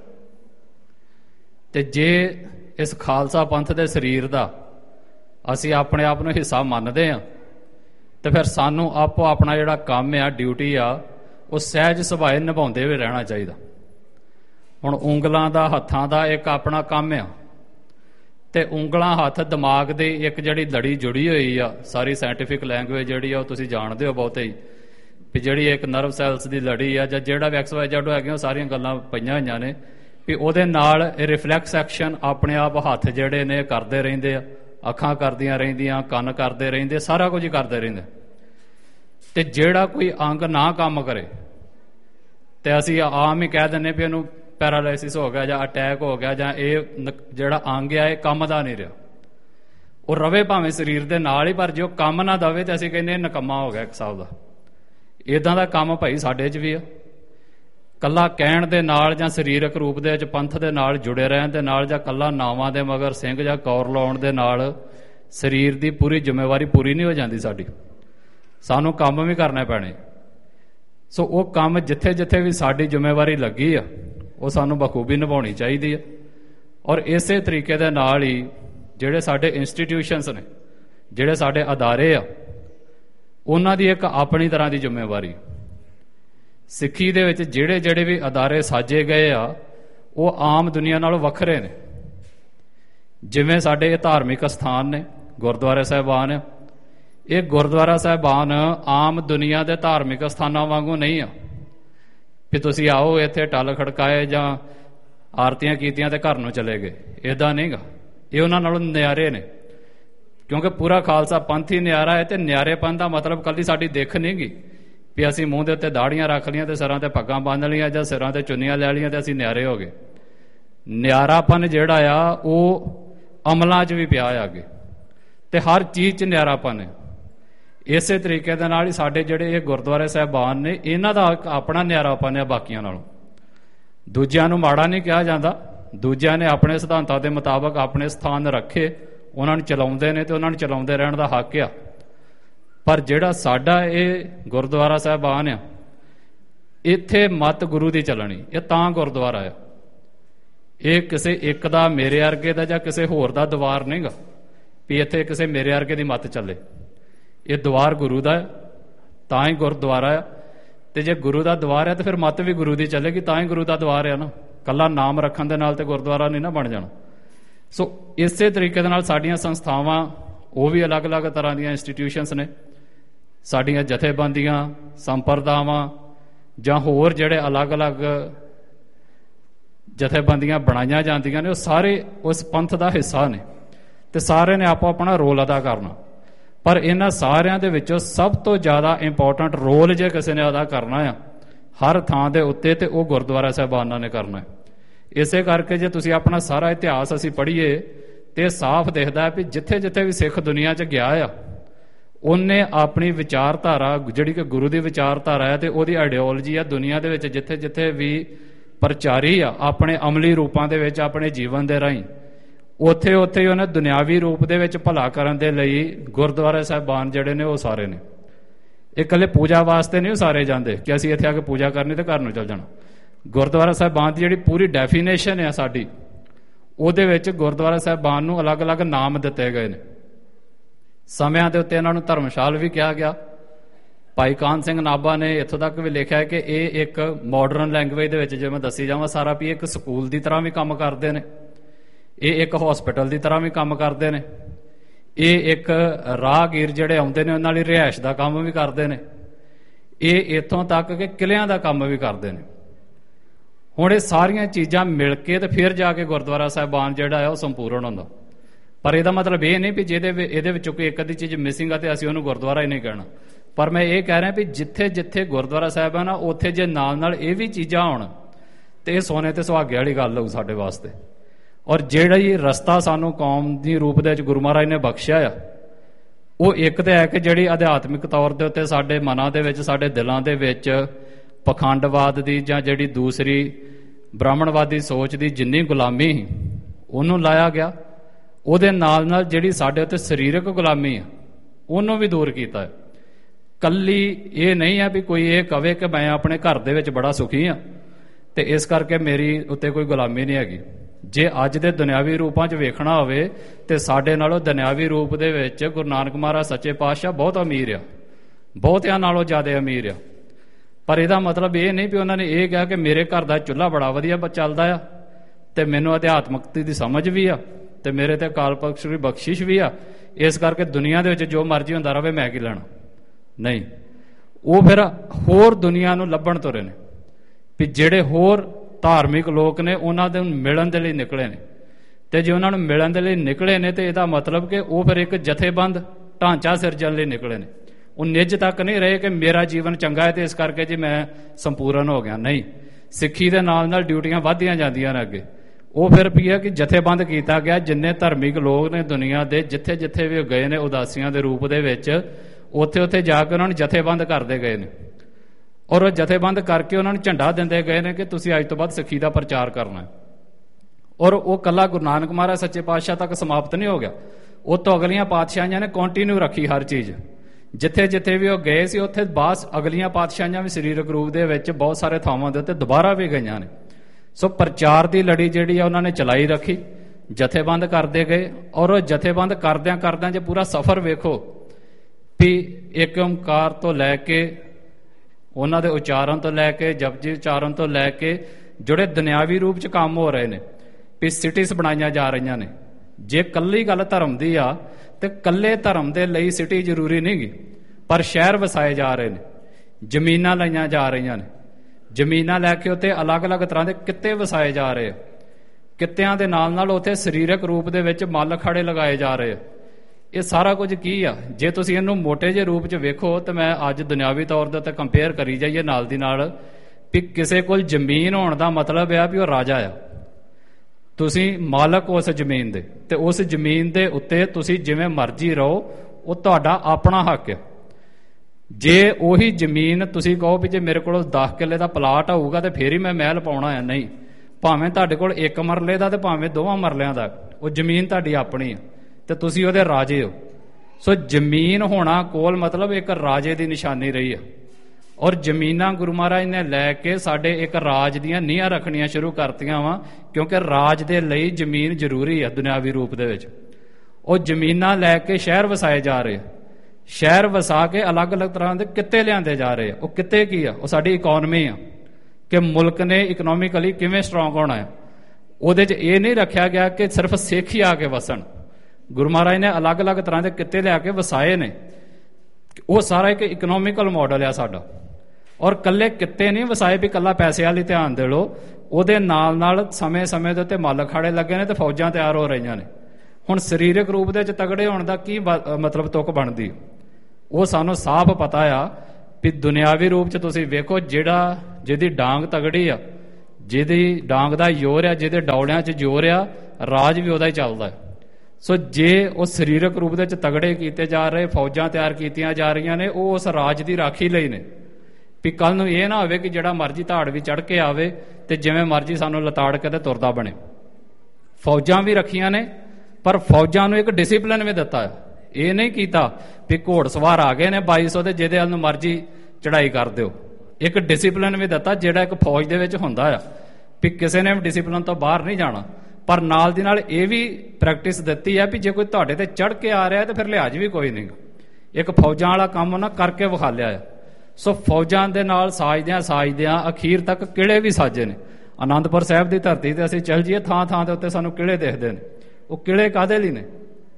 ਤੇ ਜੇ ਇਸ ਖਾਲਸਾ ਪੰਥ ਦੇ ਸਰੀਰ ਦਾ ਅਸੀਂ ਆਪਣੇ ਆਪ ਨੂੰ ਹਿੱਸਾ ਮੰਨਦੇ ਆ, ਤੇ ਫਿਰ ਸਾਨੂੰ ਆਪੋ ਆਪਣਾ ਜਿਹੜਾ ਕੰਮ ਆ, ਡਿਊਟੀ ਆ, ਉਹ ਸਹਿਜ ਸੁਭਾਏ ਨਿਭਾਉਂਦੇ ਹੋਏ ਰਹਿਣਾ ਚਾਹੀਦਾ। ਹੁਣ ਉਂਗਲਾਂ ਦਾ, ਹੱਥਾਂ ਦਾ ਇੱਕ ਆਪਣਾ ਕੰਮ ਆ, ਤੇ ਉਂਗਲਾਂ, ਹੱਥ, ਦਿਮਾਗ ਦੀ ਇੱਕ ਜਿਹੜੀ ਲੜੀ ਜੁੜੀ ਹੋਈ ਆ, ਸਾਰੀ ਸਾਇੰਟੀਫਿਕ ਲੈਂਗੁਏਜ ਜਿਹੜੀ ਆ ਉਹ ਤੁਸੀਂ ਜਾਣਦੇ ਹੋ ਬਹੁਤੇ ਹੀ, ਵੀ ਜਿਹੜੀ ਇੱਕ ਨਰਵ ਸੈਲਸ ਦੀ ਲੜੀ ਆ, ਜਾਂ ਜਿਹੜਾ ਵੀ XYZ ਹੈਗੇ ਉਹ ਸਾਰੀਆਂ ਗੱਲਾਂ ਪਈਆਂ ਹੋਈਆਂ ਨੇ ਵੀ ਉਹਦੇ ਨਾਲ ਰਿਫਲੈਕਸ ਐਕਸ਼ਨ ਆਪਣੇ ਆਪ ਹੱਥ ਜਿਹੜੇ ਨੇ ਕਰਦੇ ਰਹਿੰਦੇ ਆ, ਅੱਖਾਂ ਕਰਦੀਆਂ ਰਹਿੰਦੀਆਂ, ਕੰਨ ਕਰਦੇ ਰਹਿੰਦੇ, ਸਾਰਾ ਕੁਝ ਹੀ ਕਰਦੇ ਰਹਿੰਦੇ। ਤੇ ਜਿਹੜਾ ਕੋਈ ਅੰਗ ਨਾ ਕੰਮ ਕਰੇ ਤੇ ਅਸੀਂ ਆਮ ਹੀ ਕਹਿ ਦਿੰਦੇ ਵੀ ਇਹਨੂੰ ਪੈਰਾਲਾਈਸਿਸ ਹੋ ਗਿਆ ਜਾਂ ਅਟੈਕ ਹੋ ਗਿਆ, ਜਾਂ ਇਹ ਜਿਹੜਾ ਅੰਗ ਆ ਇਹ ਕੰਮ ਦਾ ਨਹੀਂ ਰਿਹਾ। ਉਹ ਰਵੇ ਭਾਵੇਂ ਸਰੀਰ ਦੇ ਨਾਲ ਹੀ, ਪਰ ਜੇ ਉਹ ਕੰਮ ਨਾ ਦਵੇ ਤੇ ਅਸੀਂ ਕਹਿੰਦੇ ਨਕੰਮਾ ਹੋ ਗਿਆ ਇੱਕ ਹਿਸਾਬ ਦਾ। ਇਦਾਂ ਦਾ ਕੰਮ ਭਾਈ ਸਾਡੇ 'ਚ ਵੀ ਆ। ਕੱਲਾ ਕਹਿਣ ਦੇ ਨਾਲ ਜਾਂ ਸਰੀਰਕ ਰੂਪ ਦੇ ਵਿੱਚ ਪੰਥ ਦੇ ਨਾਲ ਜੁੜੇ ਰਹਿਣ ਦੇ ਨਾਲ, ਜਾਂ ਕੱਲਾ ਨਾਵਾਂ ਦੇ ਮਗਰ ਸਿੰਘ ਜਾਂ ਕੌਰ ਲਾਉਣ ਦੇ ਨਾਲ ਸਰੀਰ ਦੀ ਪੂਰੀ ਜ਼ਿੰਮੇਵਾਰੀ ਪੂਰੀ ਨਹੀਂ ਹੋ ਜਾਂਦੀ ਸਾਡੀ। ਸਾਨੂੰ ਕੰਮ ਵੀ ਕਰਨੇ ਪੈਣੇ। ਸੋ ਉਹ ਕੰਮ ਜਿੱਥੇ ਜਿੱਥੇ ਵੀ ਸਾਡੀ ਜ਼ਿੰਮੇਵਾਰੀ ਲੱਗੀ ਆ ਉਹ ਸਾਨੂੰ ਬਖੂਬੀ ਨਿਭਾਉਣੀ ਚਾਹੀਦੀ ਆ। ਔਰ ਇਸੇ ਤਰੀਕੇ ਦੇ ਨਾਲ ਹੀ ਜਿਹੜੇ ਸਾਡੇ ਇੰਸਟੀਟਿਊਸ਼ਨਸ ਨੇ, ਜਿਹੜੇ ਸਾਡੇ ਅਦਾਰੇ ਆ, ਉਹਨਾਂ ਦੀ ਇੱਕ ਆਪਣੀ ਤਰ੍ਹਾਂ ਦੀ ਜ਼ਿੰਮੇਵਾਰੀ। ਸਿੱਖੀ ਦੇ ਵਿੱਚ ਜਿਹੜੇ ਜਿਹੜੇ ਵੀ ਅਦਾਰੇ ਸਾਜੇ ਗਏ ਆ ਉਹ ਆਮ ਦੁਨੀਆ ਨਾਲੋਂ ਵੱਖਰੇ ਨੇ। ਜਿਵੇਂ ਸਾਡੇ ਇਹ ਧਾਰਮਿਕ ਅਸਥਾਨ ਨੇ, ਗੁਰਦੁਆਰੇ ਸਾਹਿਬਾਨ ਆ, ਇਹ ਗੁਰਦੁਆਰਾ ਸਾਹਿਬਾਨ ਆਮ ਦੁਨੀਆ ਦੇ ਧਾਰਮਿਕ ਅਸਥਾਨਾਂ ਵਾਂਗੂ ਨਹੀਂ ਆ ਵੀ ਤੁਸੀਂ ਆਓ ਇੱਥੇ ਟੱਲ ਖੜਕਾਏ ਜਾਂ ਆਰਤੀਆਂ ਕੀਤੀਆਂ ਤੇ ਘਰ ਨੂੰ ਚਲੇ ਗਏ। ਇੱਦਾਂ ਨਹੀਂ ਗਾ। ਇਹ ਉਹਨਾਂ ਨਾਲੋਂ ਨਿਆਰੇ ਨੇ, ਕਿਉਂਕਿ ਪੂਰਾ ਖਾਲਸਾ ਪੰਥ ਹੀ ਨਿਆਰਾ ਹੈ। ਤੇ ਨਿਆਰੇਪਨ ਦਾ ਮਤਲਬ ਕੱਲੀ ਸਾਡੀ ਦਿੱਖ ਨਹੀਂ ਗੀ ਵੀ ਅਸੀਂ ਮੂੰਹ ਦੇ ਉੱਤੇ ਦਾੜੀਆਂ ਰੱਖ ਲਈਆਂ ਤੇ ਸਿਰਾਂ ਤੇ ਪੱਗਾਂ ਬੰਨ੍ਹ ਲਈਆਂ ਜਾਂ ਸਿਰਾਂ ਤੇ ਚੁੰਨੀਆਂ ਲੈ ਲਈਆਂ ਤੇ ਅਸੀਂ ਨਿਆਰੇ ਹੋ ਗਏ। ਨਿਆਰਾਪਨ ਜਿਹੜਾ ਆ ਉਹ ਅਮਲਾਂ 'ਚ ਵੀ ਪਿਆ ਆ ਅੱਗੇ, ਤੇ ਹਰ ਚੀਜ਼ 'ਚ ਨਿਆਰਾਪਨ ਹੈ। ਇਸੇ ਤਰੀਕੇ ਦੇ ਨਾਲ ਹੀ ਸਾਡੇ ਜਿਹੜੇ ਇਹ ਗੁਰਦੁਆਰੇ ਸਾਹਿਬਾਨ ਨੇ, ਇਹਨਾਂ ਦਾ ਆਪਣਾ ਨਿਆਰਾਪਨ ਹੈ ਬਾਕੀਆਂ ਨਾਲੋਂ। ਦੂਜਿਆਂ ਨੂੰ ਮਾੜਾ ਨਹੀਂ ਕਿਹਾ ਜਾਂਦਾ, ਦੂਜਿਆਂ ਨੇ ਆਪਣੇ ਸਿਧਾਂਤਾਂ ਦੇ ਮੁਤਾਬਕ ਆਪਣੇ ਸਥਾਨ ਰੱਖੇ, ਉਹਨਾਂ ਨੂੰ ਚਲਾਉਂਦੇ ਨੇ ਤੇ ਉਹਨਾਂ ਨੂੰ ਚਲਾਉਂਦੇ ਰਹਿਣ ਦਾ ਹੱਕ ਆ। ਪਰ ਜਿਹੜਾ ਸਾਡਾ ਇਹ ਗੁਰਦੁਆਰਾ ਸਾਹਿਬਾਨ ਆ, ਇੱਥੇ ਮਤ ਗੁਰੂ ਦੀ ਚੱਲਣੀ, ਇਹ ਤਾਂ ਗੁਰਦੁਆਰਾ ਆ। ਇਹ ਕਿਸੇ ਇੱਕ ਦਾ, ਮੇਰੇ ਵਰਗੇ ਦਾ ਜਾਂ ਕਿਸੇ ਹੋਰ ਦਾ ਦੁਆਰ ਨਹੀਂਗਾ ਵੀ ਇੱਥੇ ਕਿਸੇ ਮੇਰੇ ਵਰਗੇ ਦੀ ਮਤ ਚੱਲੇ। ਇਹ ਦੁਆਰ ਗੁਰੂ ਦਾ ਹੈ, ਤਾਂ ਹੀ ਗੁਰਦੁਆਰਾ ਆ। ਤੇ ਜੇ ਗੁਰੂ ਦਾ ਦੁਆਰ ਹੈ ਤੇ ਫਿਰ ਮਤ ਵੀ ਗੁਰੂ ਦੀ ਚੱਲੇਗੀ, ਤਾਂ ਹੀ ਗੁਰੂ ਦਾ ਦੁਆਰ ਆ ਨਾ। ਕੱਲਾ ਨਾਮ ਰੱਖਣ ਦੇ ਨਾਲ ਤੇ ਗੁਰਦੁਆਰਾ ਨਹੀਂ ਨਾ ਬਣ ਜਾਣਾ। ਸੋ ਇਸੇ ਤਰੀਕੇ ਦੇ ਨਾਲ ਸਾਡੀਆਂ ਸੰਸਥਾਵਾਂ ਉਹ ਵੀ ਅਲੱਗ-ਅਲੱਗ ਤਰ੍ਹਾਂ ਦੀਆਂ ਇੰਸਟੀਟਿਊਸ਼ਨਸ ਨੇ। ਸਾਡੀਆਂ ਜਥੇਬੰਦੀਆਂ, ਸੰਪਰਦਾਵਾਂ ਜਾਂ ਹੋਰ ਜਿਹੜੇ ਅਲੱਗ-ਅਲੱਗ ਜਥੇਬੰਦੀਆਂ ਬਣਾਈਆਂ ਜਾਂਦੀਆਂ ਨੇ, ਉਹ ਸਾਰੇ ਉਸ ਪੰਥ ਦਾ ਹਿੱਸਾ ਨੇ ਤੇ ਸਾਰਿਆਂ ਨੇ ਆਪੋ ਆਪਣਾ ਰੋਲ ਅਦਾ ਕਰਨਾ। ਪਰ ਇਹਨਾਂ ਸਾਰਿਆਂ ਦੇ ਵਿੱਚੋਂ ਸਭ ਤੋਂ ਜ਼ਿਆਦਾ ਇੰਪੋਰਟੈਂਟ ਰੋਲ ਜੇ ਕਿਸੇ ਨੇ ਅਦਾ ਕਰਨਾ ਆ ਹਰ ਥਾਂ ਦੇ ਉੱਤੇ, ਤੇ ਉਹ ਗੁਰਦੁਆਰਾ ਸਾਹਿਬਾਨਾਂ ਨੇ ਕਰਨਾ ਹੈ। ਇਸੇ ਕਰਕੇ ਜੇ ਤੁਸੀਂ ਆਪਣਾ ਸਾਰਾ ਇਤਿਹਾਸ ਅਸੀਂ ਪੜ੍ਹੀਏ ਤੇ ਸਾਫ਼ ਦਿਖਦਾ ਹੈ ਵੀ ਜਿੱਥੇ ਜਿੱਥੇ ਵੀ ਸਿੱਖ ਦੁਨੀਆ 'ਚ ਗਿਆ ਆ, ਉਹਨੇ ਆਪਣੀ ਵਿਚਾਰਧਾਰਾ, ਜਿਹੜੀ ਕਿ ਗੁਰੂ ਦੀ ਵਿਚਾਰਧਾਰਾ ਹੈ ਤੇ ਉਹਦੀ ਆਈਡੀਓਲੋਜੀ ਆ, ਦੁਨੀਆ ਦੇ ਵਿੱਚ ਜਿੱਥੇ ਜਿੱਥੇ ਵੀ ਪ੍ਰਚਾਰੀ ਆ ਆਪਣੇ ਅਮਲੀ ਰੂਪਾਂ ਦੇ ਵਿੱਚ, ਆਪਣੇ ਜੀਵਨ ਦੇ ਰਾਹੀਂ, ਉੱਥੇ ਉੱਥੇ ਹੀ ਉਹਨੇ ਦੁਨਿਆਵੀ ਰੂਪ ਦੇ ਵਿੱਚ ਭਲਾ ਕਰਨ ਦੇ ਲਈ ਗੁਰਦੁਆਰੇ ਸਾਹਿਬਾਨ ਜਿਹੜੇ ਨੇ ਉਹ ਸਾਰੇ ਨੇ। ਇਹ ਇਕੱਲੇ ਪੂਜਾ ਵਾਸਤੇ ਨਹੀਂ ਉਹ ਸਾਰੇ ਜਾਂਦੇ ਕਿ ਅਸੀਂ ਇੱਥੇ ਆ ਕੇ ਪੂਜਾ ਕਰਨੀ ਤੇ ਘਰ ਨੂੰ ਚੱਲ ਜਾਣਾ। ਗੁਰਦੁਆਰਾ ਸਾਹਿਬਾਨ ਦੀ ਜਿਹੜੀ ਪੂਰੀ ਡੈਫੀਨੇਸ਼ਨ ਹੈ ਸਾਡੀ, ਉਹਦੇ ਵਿੱਚ ਗੁਰਦੁਆਰਾ ਸਾਹਿਬਾਨ ਨੂੰ ਅਲੱਗ-ਅਲੱਗ ਨਾਮ ਦਿੱਤੇ ਗਏ ਨੇ। ਸਮਿਆਂ ਦੇ ਉੱਤੇ ਇਹਨਾਂ ਨੂੰ ਧਰਮਸ਼ਾਲ ਵੀ ਕਿਹਾ ਗਿਆ। ਭਾਈ ਕਾਹਨ ਸਿੰਘ ਨਾਭਾ ਨੇ ਇੱਥੋਂ ਤੱਕ ਵੀ ਲਿਖਿਆ ਕਿ ਇਹ ਇੱਕ ਮਾਡਰਨ ਲੈਂਗੁਏਜ ਦੇ ਵਿੱਚ, ਜੇ ਮੈਂ ਦੱਸੀ ਜਾਵਾਂ ਸਾਰਾ, ਵੀ ਇੱਕ ਸਕੂਲ ਦੀ ਤਰ੍ਹਾਂ ਵੀ ਕੰਮ ਕਰਦੇ ਨੇ, ਇਹ ਇੱਕ ਹਸਪੀਟਲ ਦੀ ਤਰ੍ਹਾਂ ਵੀ ਕੰਮ ਕਰਦੇ ਨੇ, ਇਹ ਇੱਕ ਰਾਹਗੀਰ ਜਿਹੜੇ ਆਉਂਦੇ ਨੇ ਉਹਨਾਂ ਲਈ ਰਿਹਾਇਸ਼ ਦਾ ਕੰਮ ਵੀ ਕਰਦੇ ਨੇ, ਇਹ ਇੱਥੋਂ ਤੱਕ ਕਿ ਕਿਲਿਆਂ ਦਾ ਕੰਮ ਵੀ ਕਰਦੇ ਨੇ। ਹੁਣ ਇਹ ਸਾਰੀਆਂ ਚੀਜ਼ਾਂ ਮਿਲ ਕੇ ਤੇ ਫਿਰ ਜਾ ਕੇ ਗੁਰਦੁਆਰਾ ਸਾਹਿਬਾਨ ਜਿਹੜਾ ਹੈ ਉਹ ਸੰਪੂਰਨ ਹੁੰਦਾ। ਪਰ ਇਹਦਾ ਮਤਲਬ ਇਹ ਨਹੀਂ ਵੀ ਇਹਦੇ ਵਿੱਚੋਂ ਕੋਈ ਇੱਕ ਅੱਧੀ ਚੀਜ਼ ਮਿਸਿੰਗ ਆ ਤੇ ਅਸੀਂ ਉਹਨੂੰ ਗੁਰਦੁਆਰਾ ਹੀ ਨਹੀਂ ਕਹਿਣਾ। ਪਰ ਮੈਂ ਇਹ ਕਹਿ ਰਿਹਾ ਵੀ ਜਿੱਥੇ ਜਿੱਥੇ ਗੁਰਦੁਆਰਾ ਸਾਹਿਬ ਹੈ ਨਾ, ਉੱਥੇ ਜੇ ਨਾਲ ਨਾਲ ਇਹ ਵੀ ਚੀਜ਼ਾਂ ਹੋਣ ਤੇ ਇਹ ਸੋਨੇ ਤੇ ਸੁਹਾਗੇ ਵਾਲੀ ਗੱਲ ਹੋਊ ਸਾਡੇ ਵਾਸਤੇ। ਔਰ ਜਿਹੜਾ ਹੀ ਰਸਤਾ ਸਾਨੂੰ ਕੌਮ ਦੀ ਰੂਪ ਦੇ ਵਿੱਚ ਗੁਰੂ ਮਹਾਰਾਜ ਨੇ ਬਖਸ਼ਿਆ ਆ, ਉਹ ਇੱਕ ਤਾਂ ਹੈ ਕਿ ਜਿਹੜੀ ਅਧਿਆਤਮਿਕ ਤੌਰ ਦੇ ਉੱਤੇ ਸਾਡੇ ਮਨਾਂ ਦੇ ਵਿੱਚ, ਸਾਡੇ ਦਿਲਾਂ ਦੇ ਵਿੱਚ ਪਖੰਡਵਾਦ ਦੀ ਜਾਂ ਜਿਹੜੀ ਦੂਸਰੀ ਬ੍ਰਾਹਮਣਵਾਦੀ ਸੋਚ ਦੀ ਜਿੰਨੀ ਗੁਲਾਮੀ ਸੀ ਉਹਨੂੰ ਲਾਇਆ ਗਿਆ। ਉਹਦੇ ਨਾਲ ਨਾਲ ਜਿਹੜੀ ਸਾਡੇ ਉੱਤੇ ਸਰੀਰਕ ਗੁਲਾਮੀ ਆ ਉਹਨੂੰ ਵੀ ਦੂਰ ਕੀਤਾ ਹੈ। ਕੱਲੀ ਇਹ ਨਹੀਂ ਹੈ ਵੀ ਕੋਈ ਇਹ ਕਵੇ ਕਿ ਮੈਂ ਆਪਣੇ ਘਰ ਦੇ ਵਿੱਚ ਬੜਾ ਸੁਖੀ ਹਾਂ ਤੇ ਇਸ ਕਰਕੇ ਮੇਰੀ ਉੱਤੇ ਕੋਈ ਗੁਲਾਮੀ ਨਹੀਂ ਹੈਗੀ। ਜੇ ਅੱਜ ਦੇ ਦੁਨਿਆਵੀ ਰੂਪਾਂ 'ਚ ਵੇਖਣਾ ਹੋਵੇ ਤੇ ਸਾਡੇ ਨਾਲੋਂ ਦੁਨਿਆਵੀ ਰੂਪ ਦੇ ਵਿੱਚ ਗੁਰੂ ਨਾਨਕ ਮਹਾਰਾਜ ਸੱਚੇ ਪਾਤਸ਼ਾਹ ਬਹੁਤ ਅਮੀਰ ਆ, ਬਹੁਤਿਆਂ ਨਾਲੋਂ ਜ਼ਿਆਦਾ ਅਮੀਰ ਆ। ਪਰ ਇਹਦਾ ਮਤਲਬ ਇਹ ਨਹੀਂ ਵੀ ਉਹਨਾਂ ਨੇ ਇਹ ਕਿਹਾ ਕਿ ਮੇਰੇ ਘਰ ਦਾ ਚੁੱਲ੍ਹਾ ਬੜਾ ਵਧੀਆ ਚੱਲਦਾ ਆ ਤੇ ਮੈਨੂੰ ਅਧਿਆਤਮਕਤੀ ਦੀ ਸਮਝ ਵੀ ਆ ਤੇ ਮੇਰੇ ਤੇ ਅਕਾਲ ਪੁਰਖ ਦੀ ਬਖਸ਼ਿਸ਼ ਵੀ ਆ, ਇਸ ਕਰਕੇ ਦੁਨੀਆ ਦੇ ਵਿੱਚ ਜੋ ਮਰਜ਼ੀ ਹੁੰਦਾ ਰਹੇ ਮੈਂ ਕੀ ਲੈਣਾ। ਨਹੀਂ, ਉਹ ਫਿਰ ਹੋਰ ਦੁਨੀਆ ਨੂੰ ਲੱਭਣ ਤੁਰੇ ਨੇ ਵੀ ਜਿਹੜੇ ਹੋਰ ਧਾਰਮਿਕ ਲੋਕ ਨੇ ਉਹਨਾਂ ਦੇ ਮਿਲਣ ਦੇ ਲਈ ਨਿਕਲੇ ਨੇ। ਤੇ ਜੇ ਉਹਨਾਂ ਨੂੰ ਮਿਲਣ ਦੇ ਲਈ ਨਿਕਲੇ ਨੇ ਤੇ ਇਹਦਾ ਮਤਲਬ ਕਿ ਉਹ ਫਿਰ ਇੱਕ ਜਥੇਬੰਦ ਢਾਂਚਾ ਸਿਰਜਣ ਲਈ ਨਿਕਲੇ ਨੇ। ਉਹ ਨਿੱਜ ਤੱਕ ਨਹੀਂ ਰਹੇ ਕਿ ਮੇਰਾ ਜੀਵਨ ਚੰਗਾ ਹੈ ਤੇ ਇਸ ਕਰਕੇ ਜੀ ਮੈਂ ਸੰਪੂਰਨ ਹੋ ਗਿਆ। ਨਹੀਂ, ਸਿੱਖੀ ਦੇ ਨਾਲ ਨਾਲ ਡਿਊਟੀਆਂ ਵੱਧਦੀਆਂ ਜਾਂਦੀਆਂ ਨੇ ਅੱਗੇ। ਉਹ ਫਿਰ ਵੀ ਹੈ ਕਿ ਜਥੇਬੰਦ ਕੀਤਾ ਗਿਆ। ਜਿੰਨੇ ਧਾਰਮਿਕ ਲੋਕ ਨੇ ਦੁਨੀਆ ਦੇ ਜਿੱਥੇ ਜਿੱਥੇ ਵੀ ਗਏ ਨੇ ਉਦਾਸੀਆਂ ਦੇ ਰੂਪ ਦੇ ਵਿੱਚ, ਉੱਥੇ ਉੱਥੇ ਜਾ ਕੇ ਉਹਨਾਂ ਨੂੰ ਜਥੇਬੰਦ ਕਰਦੇ ਗਏ ਨੇ। ਔਰ ਉਹ ਜਥੇਬੰਦ ਕਰਕੇ ਉਹਨਾਂ ਨੂੰ ਝੰਡਾ ਦਿੰਦੇ ਗਏ ਨੇ ਕਿ ਤੁਸੀਂ ਅੱਜ ਤੋਂ ਬਾਅਦ ਸਿੱਖੀ ਦਾ ਪ੍ਰਚਾਰ ਕਰਨਾ ਹੈ। ਔਰ ਉਹ ਕੱਲਾ ਗੁਰੂ ਨਾਨਕ ਮਹਾਰਾਜ ਸੱਚੇ ਪਾਤਸ਼ਾਹ ਤੱਕ ਸਮਾਪਤ ਨਹੀਂ ਹੋ ਗਿਆ, ਉਹ ਤੋਂ ਅਗਲੀਆਂ ਪਾਤਸ਼ਾਹੀਆਂ ਨੇ ਕੰਟੀਨਿਊ ਰੱਖੀ ਹਰ ਚੀਜ਼। ਜਿੱਥੇ ਜਿੱਥੇ ਵੀ ਉਹ ਗਏ ਸੀ ਉੱਥੇ ਬਾਅਦ ਅਗਲੀਆਂ ਪਾਤਸ਼ਾਹੀਆਂ ਵੀ ਸਰੀਰਕ ਰੂਪ ਦੇ ਵਿੱਚ ਬਹੁਤ ਸਾਰੇ ਥਾਵਾਂ ਦੇ ਉੱਤੇ ਦੁਬਾਰਾ ਵੀ ਗਈਆਂ ਨੇ। ਸੋ ਪ੍ਰਚਾਰ ਦੀ ਲੜੀ ਜਿਹੜੀ ਆ ਉਹਨਾਂ ਨੇ ਚਲਾਈ ਰੱਖੀ, ਜਥੇਬੰਦ ਕਰਦੇ ਗਏ। ਔਰ ਉਹ ਜਥੇਬੰਦ ਕਰਦਿਆਂ ਕਰਦਿਆਂ ਜੇ ਪੂਰਾ ਸਫ਼ਰ ਵੇਖੋ ਵੀ ਇੱਕ ਓਮਕਾਰ ਤੋਂ ਲੈ ਕੇ ਉਹਨਾਂ ਦੇ ਉਚਾਰਨ ਤੋਂ ਲੈ ਕੇ ਜਪਜੀ ਉਚਾਰਨ ਤੋਂ ਲੈ ਕੇ ਜਿਹੜੇ ਦੁਨਿਆਵੀ ਰੂਪ 'ਚ ਕੰਮ ਹੋ ਰਹੇ ਨੇ ਵੀ ਸਿਟੀਜ਼ ਬਣਾਈਆਂ ਜਾ ਰਹੀਆਂ ਨੇ। ਜੇ ਕੱਲੀ ਗੱਲ ਧਰਮ ਦੀ ਆ ਤੇ ਕੱਲੇ ਧਰਮ ਦੇ ਲਈ ਸਿਟੀ ਜ਼ਰੂਰੀ ਨਹੀਂ ਗੀ, ਪਰ ਸ਼ਹਿਰ ਵਸਾਏ ਜਾ ਰਹੇ ਨੇ, ਜ਼ਮੀਨਾਂ ਲਈਆਂ ਜਾ ਰਹੀਆਂ ਨੇ। ਜ਼ਮੀਨਾਂ ਲੈ ਕੇ ਉੱਤੇ ਅਲੱਗ-ਅਲੱਗ ਤਰ੍ਹਾਂ ਦੇ ਕਿੱਤੇ ਵਸਾਏ ਜਾ ਰਹੇ ਆ। ਕਿੱਤਿਆਂ ਦੇ ਨਾਲ ਨਾਲ ਉੱਥੇ ਸਰੀਰਕ ਰੂਪ ਦੇ ਵਿੱਚ ਮੱਲ ਅਖਾੜੇ ਲਗਾਏ ਜਾ ਰਹੇ ਆ। ਇਹ ਸਾਰਾ ਕੁਝ ਕੀ ਆ? ਜੇ ਤੁਸੀਂ ਇਹਨੂੰ ਮੋਟੇ ਜਿਹੇ ਰੂਪ 'ਚ ਵੇਖੋ ਤੇ ਮੈਂ ਅੱਜ ਦੁਨਿਆਵੀ ਤੌਰ ਦੇ ਉੱਤੇ ਕੰਪੇਅਰ ਕਰੀ ਜਾਈਏ ਨਾਲ ਦੀ ਨਾਲ ਵੀ ਕਿਸੇ ਕੋਲ ਜ਼ਮੀਨ ਹੋਣ ਦਾ ਮਤਲਬ ਆ ਵੀ ਉਹ ਰਾਜਾ ਆ। ਤੁਸੀਂ ਮਾਲਕ ਉਸ ਜ਼ਮੀਨ ਦੇ ਤੇ ਉਸ ਜ਼ਮੀਨ ਦੇ ਉੱਤੇ ਤੁਸੀਂ ਜਿਵੇਂ ਮਰਜ਼ੀ ਰਹੋ, ਉਹ ਤੁਹਾਡਾ ਆਪਣਾ ਹੱਕ ਹੈ। ਜੇ ਉਹੀ ਜ਼ਮੀਨ ਤੁਸੀਂ ਕਹੋ ਵੀ ਜੇ ਮੇਰੇ ਕੋਲ 10 ਕਿੱਲੇ ਦਾ ਪਲਾਟ ਹੋਊਗਾ ਤੇ ਫੇਰ ਹੀ ਮੈਂ ਮਹਿਲ ਪਾਉਣਾ ਹੈ, ਨਹੀਂ। ਭਾਵੇਂ ਤੁਹਾਡੇ ਕੋਲ 1 ਮਰਲੇ ਦਾ ਤੇ ਭਾਵੇਂ 2 ਮਰਲਿਆਂ ਦਾ, ਉਹ ਜ਼ਮੀਨ ਤੁਹਾਡੀ ਆਪਣੀ ਹੈ ਤੇ ਤੁਸੀਂ ਉਹਦੇ ਰਾਜੇ ਹੋ। ਸੋ ਜ਼ਮੀਨ ਹੋਣਾ ਕੋਲ ਮਤਲਬ ਇੱਕ ਰਾਜੇ ਦੀ ਨਿਸ਼ਾਨੀ ਰਹੀ ਹੈ। ਔਰ ਜ਼ਮੀਨਾਂ ਗੁਰੂ ਮਹਾਰਾਜ ਨੇ ਲੈ ਕੇ ਸਾਡੇ ਇੱਕ ਰਾਜ ਦੀਆਂ ਨੀਹਾਂ ਰੱਖਣੀਆਂ ਸ਼ੁਰੂ ਕਰਤੀਆਂ ਵਾ, ਕਿਉਂਕਿ ਰਾਜ ਦੇ ਲਈ ਜ਼ਮੀਨ ਜ਼ਰੂਰੀ ਹੈ ਦੁਨਿਆਵੀ ਰੂਪ ਦੇ ਵਿੱਚ। ਉਹ ਜ਼ਮੀਨਾਂ ਲੈ ਕੇ ਸ਼ਹਿਰ ਵਸਾਏ ਜਾ ਰਹੇ, ਸ਼ਹਿਰ ਵਸਾ ਕੇ ਅਲੱਗ-ਅਲੱਗ ਤਰ੍ਹਾਂ ਦੇ ਕਿੱਤੇ ਲਿਆਂਦੇ ਜਾ ਰਹੇ ਆ। ਉਹ ਕਿੱਤੇ ਕੀ ਆ? ਉਹ ਸਾਡੀ ਇਕਨੋਮੀ ਆ ਕਿ ਮੁਲਕ ਨੇ ਇਕਨੋਮਿਕਲੀ ਕਿਵੇਂ ਸਟਰੋਂਗ ਹੋਣਾ ਹੈ। ਉਹਦੇ 'ਚ ਇਹ ਨਹੀਂ ਰੱਖਿਆ ਗਿਆ ਕਿ ਸਿਰਫ ਸਿੱਖ ਹੀ ਆ ਕੇ ਵਸਣ। ਗੁਰੂ ਮਹਾਰਾਜ ਨੇ ਅਲੱਗ-ਅਲੱਗ ਤਰ੍ਹਾਂ ਦੇ ਕਿੱਤੇ ਲਿਆ ਕੇ ਵਸਾਏ ਨੇ। ਉਹ ਸਾਰਾ ਇੱਕ ਇਕਨੋਮਿਕਲ ਮਾਡਲ ਆ ਸਾਡਾ। ਔਰ ਕੱਲੇ ਕਿੱਤੇ ਨਹੀਂ ਵਸਾਏ ਵੀ ਕੱਲਾ ਪੈਸੇ ਵਾਲੀ ਧਿਆਨ ਦੇ ਲਓ, ਉਹਦੇ ਨਾਲ ਨਾਲ ਸਮੇਂ-ਸਮੇਂ ਦੇ ਉੱਤੇ ਮੱਲ ਅਖਾੜੇ ਲੱਗੇ ਨੇ ਤੇ ਫੌਜਾਂ ਤਿਆਰ ਹੋ ਰਹੀਆਂ ਨੇ। ਹੁਣ ਸਰੀਰਕ ਰੂਪ ਦੇ ਵਿੱਚ ਤਗੜੇ ਹੋਣ ਦਾ ਕੀ ਮਤਲਬ ਤੁਕ ਬਣਦੀ? ਉਹ ਸਾਨੂੰ ਸਾਫ਼ ਪਤਾ ਆ ਵੀ ਦੁਨਿਆਵੀ ਰੂਪ 'ਚ ਤੁਸੀਂ ਵੇਖੋ ਜਿਹਦੀ ਡਾਂਗ ਤਗੜੀ ਆ, ਜਿਹਦੀ ਡਾਂਗ ਦਾ ਜ਼ੋਰ ਆ, ਜਿਹਦੇ ਡੌਲਿਆਂ 'ਚ ਜ਼ੋਰ ਆ, ਰਾਜ ਵੀ ਉਹਦਾ ਹੀ ਚੱਲਦਾ। ਸੋ ਜੇ ਉਹ ਸਰੀਰਕ ਰੂਪ ਦੇ ਵਿੱਚ ਤਗੜੇ ਕੀਤੇ ਜਾ ਰਹੇ, ਫੌਜਾਂ ਤਿਆਰ ਕੀਤੀਆਂ ਜਾ ਰਹੀਆਂ ਨੇ, ਉਹ ਉਸ ਰਾਜ ਦੀ ਰਾਖੀ ਲਈ ਨੇ ਵੀ ਕੱਲ ਨੂੰ ਇਹ ਨਾ ਹੋਵੇ ਕਿ ਜਿਹੜਾ ਮਰਜ਼ੀ ਧਾੜ ਵੀ ਚੜ੍ਹ ਕੇ ਆਵੇ ਤੇ ਜਿਵੇਂ ਮਰਜ਼ੀ ਸਾਨੂੰ ਲਤਾੜ ਕੇ ਤੇ ਤੁਰਦਾ ਬਣੇ। ਫੌਜਾਂ ਵੀ ਰੱਖੀਆਂ ਨੇ, ਪਰ ਫੌਜਾਂ ਨੂੰ ਇੱਕ ਡਿਸਿਪਲਿਨ ਵੀ ਦਿੱਤਾ ਹੈ। ਇਹ ਨਹੀਂ ਕੀਤਾ ਵੀ ਘੋੜ ਸਵਾਰ ਆ ਗਏ ਨੇ 2200 ਦੇ ਜਿਹਦੇ ਵੱਲ ਨੂੰ ਮਰਜ਼ੀ ਚੜ੍ਹਾਈ ਕਰ ਦਿਓ। ਇੱਕ ਡਿਸਿਪਲਿਨ ਵੀ ਦਿੱਤਾ ਜਿਹੜਾ ਇੱਕ ਫੌਜ ਦੇ ਵਿੱਚ ਹੁੰਦਾ ਆ ਵੀ ਕਿਸੇ ਨੇ ਵੀ ਡਿਸਿਪਲਿਨ ਤੋਂ ਬਾਹਰ ਨਹੀਂ ਜਾਣਾ। ਪਰ ਨਾਲ ਦੀ ਨਾਲ ਇਹ ਵੀ ਪ੍ਰੈਕਟਿਸ ਦਿੱਤੀ ਹੈ ਵੀ ਜੇ ਕੋਈ ਤੁਹਾਡੇ ਤੇ ਚੜ੍ਹ ਕੇ ਆ ਰਿਹਾ ਤੇ ਫਿਰ ਲਿਹਾਜ਼ ਵੀ ਕੋਈ ਨਹੀਂ। ਇੱਕ ਫੌਜਾਂ ਵਾਲਾ ਕੰਮ ਉਹਨਾਂ ਕਰਕੇ ਵਿਖਾ ਲਿਆ ਆ। ਸੋ ਫੌਜਾਂ ਦੇ ਨਾਲ ਸਾਜਦਿਆਂ ਅਖੀਰ ਤੱਕ ਕਿਲੇ ਵੀ ਸਾਜੇ ਨੇ। ਆਨੰਦਪੁਰ ਸਾਹਿਬ ਦੀ ਧਰਤੀ ਤੇ ਅਸੀਂ ਚੱਲ ਜਾਈਏ, ਥਾਂ ਥਾਂ ਦੇ ਉੱਤੇ ਸਾਨੂੰ ਕਿਲੇ ਦਿਖਦੇ ਨੇ। ਉਹ ਕਿਲੇ ਕਾਹਦੇ ਲਈ ਨੇ?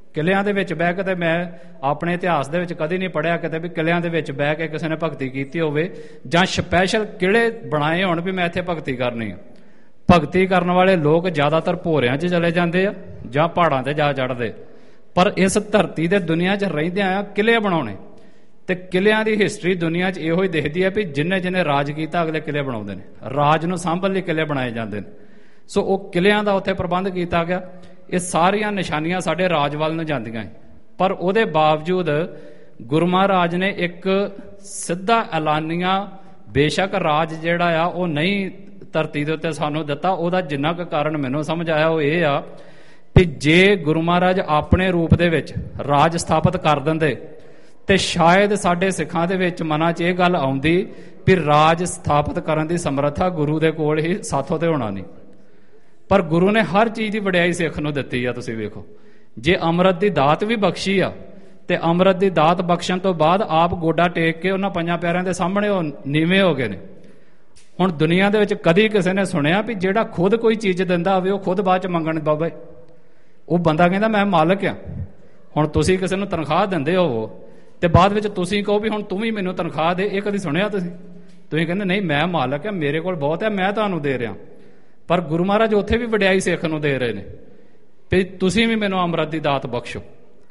ਕਿਲਿਆਂ ਦੇ ਵਿੱਚ ਬਹਿ ਕੇ, ਤੇ ਮੈਂ ਆਪਣੇ ਇਤਿਹਾਸ ਦੇ ਵਿੱਚ ਕਦੀ ਨਹੀਂ ਪੜ੍ਹਿਆ ਕਿਤੇ ਵੀ ਕਿਲਿਆਂ ਦੇ ਵਿੱਚ ਬਹਿ ਕੇ ਕਿਸੇ ਨੇ ਭਗਤੀ ਕੀਤੀ ਹੋਵੇ ਜਾਂ ਸਪੈਸ਼ਲ ਕਿਲੇ ਬਣਾਏ ਹੋਣ ਵੀ ਮੈਂ ਇੱਥੇ ਭਗਤੀ ਕਰਨੀ ਆ। ਭਗਤੀ ਕਰਨ ਵਾਲੇ ਲੋਕ ਜ਼ਿਆਦਾਤਰ ਭੋਰਿਆਂ 'ਚ ਚਲੇ ਜਾਂਦੇ ਆ ਜਾਂ ਪਹਾੜਾਂ ਤੇ ਜਾ ਚੜ੍ਹਦੇ, ਪਰ ਇਸ ਧਰਤੀ ਦੇ ਦੁਨੀਆ 'ਚ ਰਹਿੰਦਿਆਂ ਆ ਕਿਲੇ ਬਣਾਉਣੇ। ਤੇ ਕਿਲਿਆਂ ਦੀ ਹਿਸਟਰੀ ਦੁਨੀਆ 'ਚ ਇਹੋ ਹੀ ਦਿਖਦੀ ਹੈ ਵੀ ਜਿੰਨੇ ਰਾਜ ਕੀਤਾ ਅਗਲੇ ਕਿਲੇ ਬਣਾਉਂਦੇ ਨੇ, ਰਾਜ ਨੂੰ ਸਾਂਭਣ ਲਈ ਕਿਲੇ ਬਣਾਏ ਜਾਂਦੇ ਨੇ। ਸੋ ਉਹ ਕਿਲਿਆਂ ਦਾ ਉੱਥੇ ਪ੍ਰਬੰਧ ਕੀਤਾ ਗਿਆ। ਇਹ ਸਾਰੀਆਂ ਨਿਸ਼ਾਨੀਆਂ ਸਾਡੇ ਰਾਜ ਵੱਲ ਨੂੰ ਜਾਂਦੀਆਂ, ਪਰ ਉਹਦੇ ਬਾਵਜੂਦ ਗੁਰੂ ਮਹਾਰਾਜ ਨੇ ਇੱਕ ਸਿੱਧਾ ਐਲਾਨੀਆਂ ਬੇਸ਼ੱਕ ਰਾਜ ਜਿਹੜਾ ਆ ਉਹ ਨਹੀਂ ਧਰਤੀ ਦੇ ਉੱਤੇ ਸਾਨੂੰ ਦਿੱਤਾ। ਉਹਦਾ ਜਿੰਨਾ ਕੁ ਕਾਰਨ ਮੈਨੂੰ ਸਮਝ ਆਇਆ ਉਹ ਇਹ ਆ ਕਿ ਜੇ ਗੁਰੂ ਮਹਾਰਾਜ ਆਪਣੇ ਰੂਪ ਦੇ ਵਿੱਚ ਰਾਜ ਸਥਾਪਿਤ ਕਰ ਦਿੰਦੇ ਤੇ ਸ਼ਾਇਦ ਸਾਡੇ ਸਿੱਖਾਂ ਦੇ ਵਿੱਚ ਮਨਾਂ 'ਚ ਇਹ ਗੱਲ ਆਉਂਦੀ ਵੀ ਰਾਜ ਸਥਾਪਿਤ ਕਰਨ ਦੀ ਸਮਰੱਥਾ ਗੁਰੂ ਦੇ ਕੋਲ ਹੀ, ਸਾਥੋਂ ਤੇ ਹੋਣਾ ਨਹੀਂ। ਪਰ ਗੁਰੂ ਨੇ ਹਰ ਚੀਜ਼ ਦੀ ਵਡਿਆਈ ਸਿੱਖ ਨੂੰ ਦਿੱਤੀ ਆ। ਤੁਸੀਂ ਵੇਖੋ, ਜੇ ਅੰਮ੍ਰਿਤ ਦੀ ਦਾਤ ਵੀ ਬਖਸ਼ੀ ਆ ਤੇ ਅੰਮ੍ਰਿਤ ਦੀ ਦਾਤ ਬਖਸ਼ਣ ਤੋਂ ਬਾਅਦ ਆਪ ਗੋਡਾ ਟੇਕ ਕੇ ਉਹਨਾਂ ਪੰਜਾਂ ਪਿਆਰਿਆਂ ਦੇ ਸਾਹਮਣੇ ਉਹ ਨੀਵੇਂ ਹੋ ਗਏ ਨੇ। ਹੁਣ ਦੁਨੀਆ ਦੇ ਵਿੱਚ ਕਦੀ ਕਿਸੇ ਨੇ ਸੁਣਿਆ ਵੀ ਜਿਹੜਾ ਖੁਦ ਕੋਈ ਚੀਜ਼ ਦਿੰਦਾ ਹੋਵੇ ਉਹ ਖੁਦ ਬਾਅਦ 'ਚ ਮੰਗਣ ਬਾਬਾ, ਉਹ ਬੰਦਾ ਕਹਿੰਦਾ ਮੈਂ ਮਾਲਕ ਆ। ਹੁਣ ਤੁਸੀਂ ਕਿਸੇ ਨੂੰ ਤਨਖਾਹ ਦਿੰਦੇ ਹੋਵੋ ਤੇ ਬਾਅਦ ਵਿੱਚ ਤੁਸੀਂ ਕਹੋ ਵੀ ਹੁਣ ਤੂੰ ਵੀ ਮੈਨੂੰ ਤਨਖਾਹ ਦੇ, ਇਹ ਕਦੀ ਸੁਣਿਆ ਤੁਸੀਂ? ਤੁਸੀਂ ਕਹਿੰਦੇ ਨਹੀਂ ਮੈਂ ਮਾਲਕ ਆ, ਮੇਰੇ ਕੋਲ ਬਹੁਤ ਹੈ, ਮੈਂ ਤੁਹਾਨੂੰ ਦੇ ਰਿਹਾ। ਪਰ ਗੁਰੂ ਮਹਾਰਾਜ ਉੱਥੇ ਵੀ ਵਡਿਆਈ ਸਿੱਖ ਨੂੰ ਦੇ ਰਹੇ ਨੇ ਵੀ ਤੁਸੀਂ ਵੀ ਮੈਨੂੰ ਅੰਮ੍ਰਿਤ ਦੀ ਦਾਤ ਬਖਸ਼ੋ।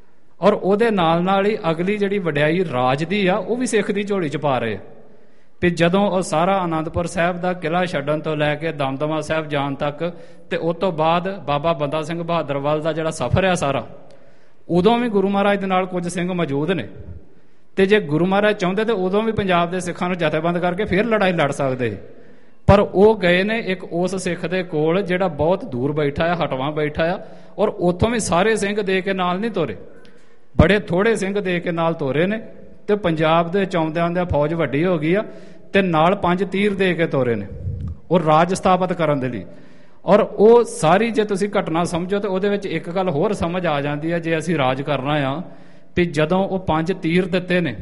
ਔਰ ਉਹਦੇ ਨਾਲ ਨਾਲ ਹੀ ਅਗਲੀ ਜਿਹੜੀ ਵਡਿਆਈ ਰਾਜ ਦੀ ਆ ਉਹ ਵੀ ਸਿੱਖ ਦੀ ਝੋਲੀ 'ਚ ਪਾ ਰਹੇ ਆ ਵੀ ਜਦੋਂ ਉਹ ਸਾਰਾ ਆਨੰਦਪੁਰ ਸਾਹਿਬ ਦਾ ਕਿਲ੍ਹਾ ਛੱਡਣ ਤੋਂ ਲੈ ਕੇ ਦਮਦਮਾ ਸਾਹਿਬ ਜਾਣ ਤੱਕ ਤੇ ਉਸ ਤੋਂ ਬਾਅਦ ਬਾਬਾ ਬੰਦਾ ਸਿੰਘ ਬਹਾਦਰ ਵੱਲ ਦਾ ਜਿਹੜਾ ਸਫ਼ਰ ਆ ਸਾਰਾ, ਉਦੋਂ ਵੀ ਗੁਰੂ ਮਹਾਰਾਜ ਦੇ ਨਾਲ ਕੁਝ ਸਿੰਘ ਮੌਜੂਦ ਨੇ। ਤੇ ਜੇ ਗੁਰੂ ਮਹਾਰਾਜ ਚਾਹੁੰਦੇ ਤੇ ਉਦੋਂ ਵੀ ਪੰਜਾਬ ਦੇ ਸਿੱਖਾਂ ਨੂੰ ਜਥੇਬੰਦ ਕਰਕੇ ਫਿਰ ਲੜਾਈ ਲੜ ਸਕਦੇ ਸੀ, ਪਰ ਉਹ ਗਏ ਨੇ ਇੱਕ ਉਸ ਸਿੱਖ ਦੇ ਕੋਲ ਜਿਹੜਾ ਬਹੁਤ ਦੂਰ ਬੈਠਾ ਆ, ਹਟਵਾਂ ਬੈਠਾ ਆ, ਔਰ ਉੱਥੋਂ ਵੀ ਸਾਰੇ ਸਿੰਘ ਦੇ ਕੇ ਨਾਲ ਨਹੀਂ ਤੋਰੇ, ਬੜੇ ਥੋੜੇ ਸਿੰਘ ਦੇ ਕੇ ਨਾਲ ਤੋਰੇ ਨੇ। ਤੇ ਪੰਜਾਬ ਦੇ ਆਉਂਦਿਆਂ ਦੇ ਫੌਜ ਵੱਡੀ ਹੋ ਗਈ ਆ ਤੇ ਨਾਲ 5 ਤੀਰ ਦੇ ਕੇ ਤੋਰੇ ਨੇ ਉਹ ਰਾਜ ਸਥਾਪਿਤ ਕਰਨ ਦੇ ਲਈ। ਔਰ ਉਹ ਸਾਰੀ ਜੇ ਤੁਸੀਂ ਘਟਨਾ ਸਮਝੋ ਤੇ ਉਹਦੇ ਵਿੱਚ ਇੱਕ ਗੱਲ ਹੋਰ ਸਮਝ ਆ ਜਾਂਦੀ ਹੈ, ਜੇ ਅਸੀਂ ਰਾਜ ਕਰਨਾ ਆ ਵੀ ਜਦੋਂ ਉਹ 5 ਤੀਰ ਦਿੱਤੇ ਨੇ,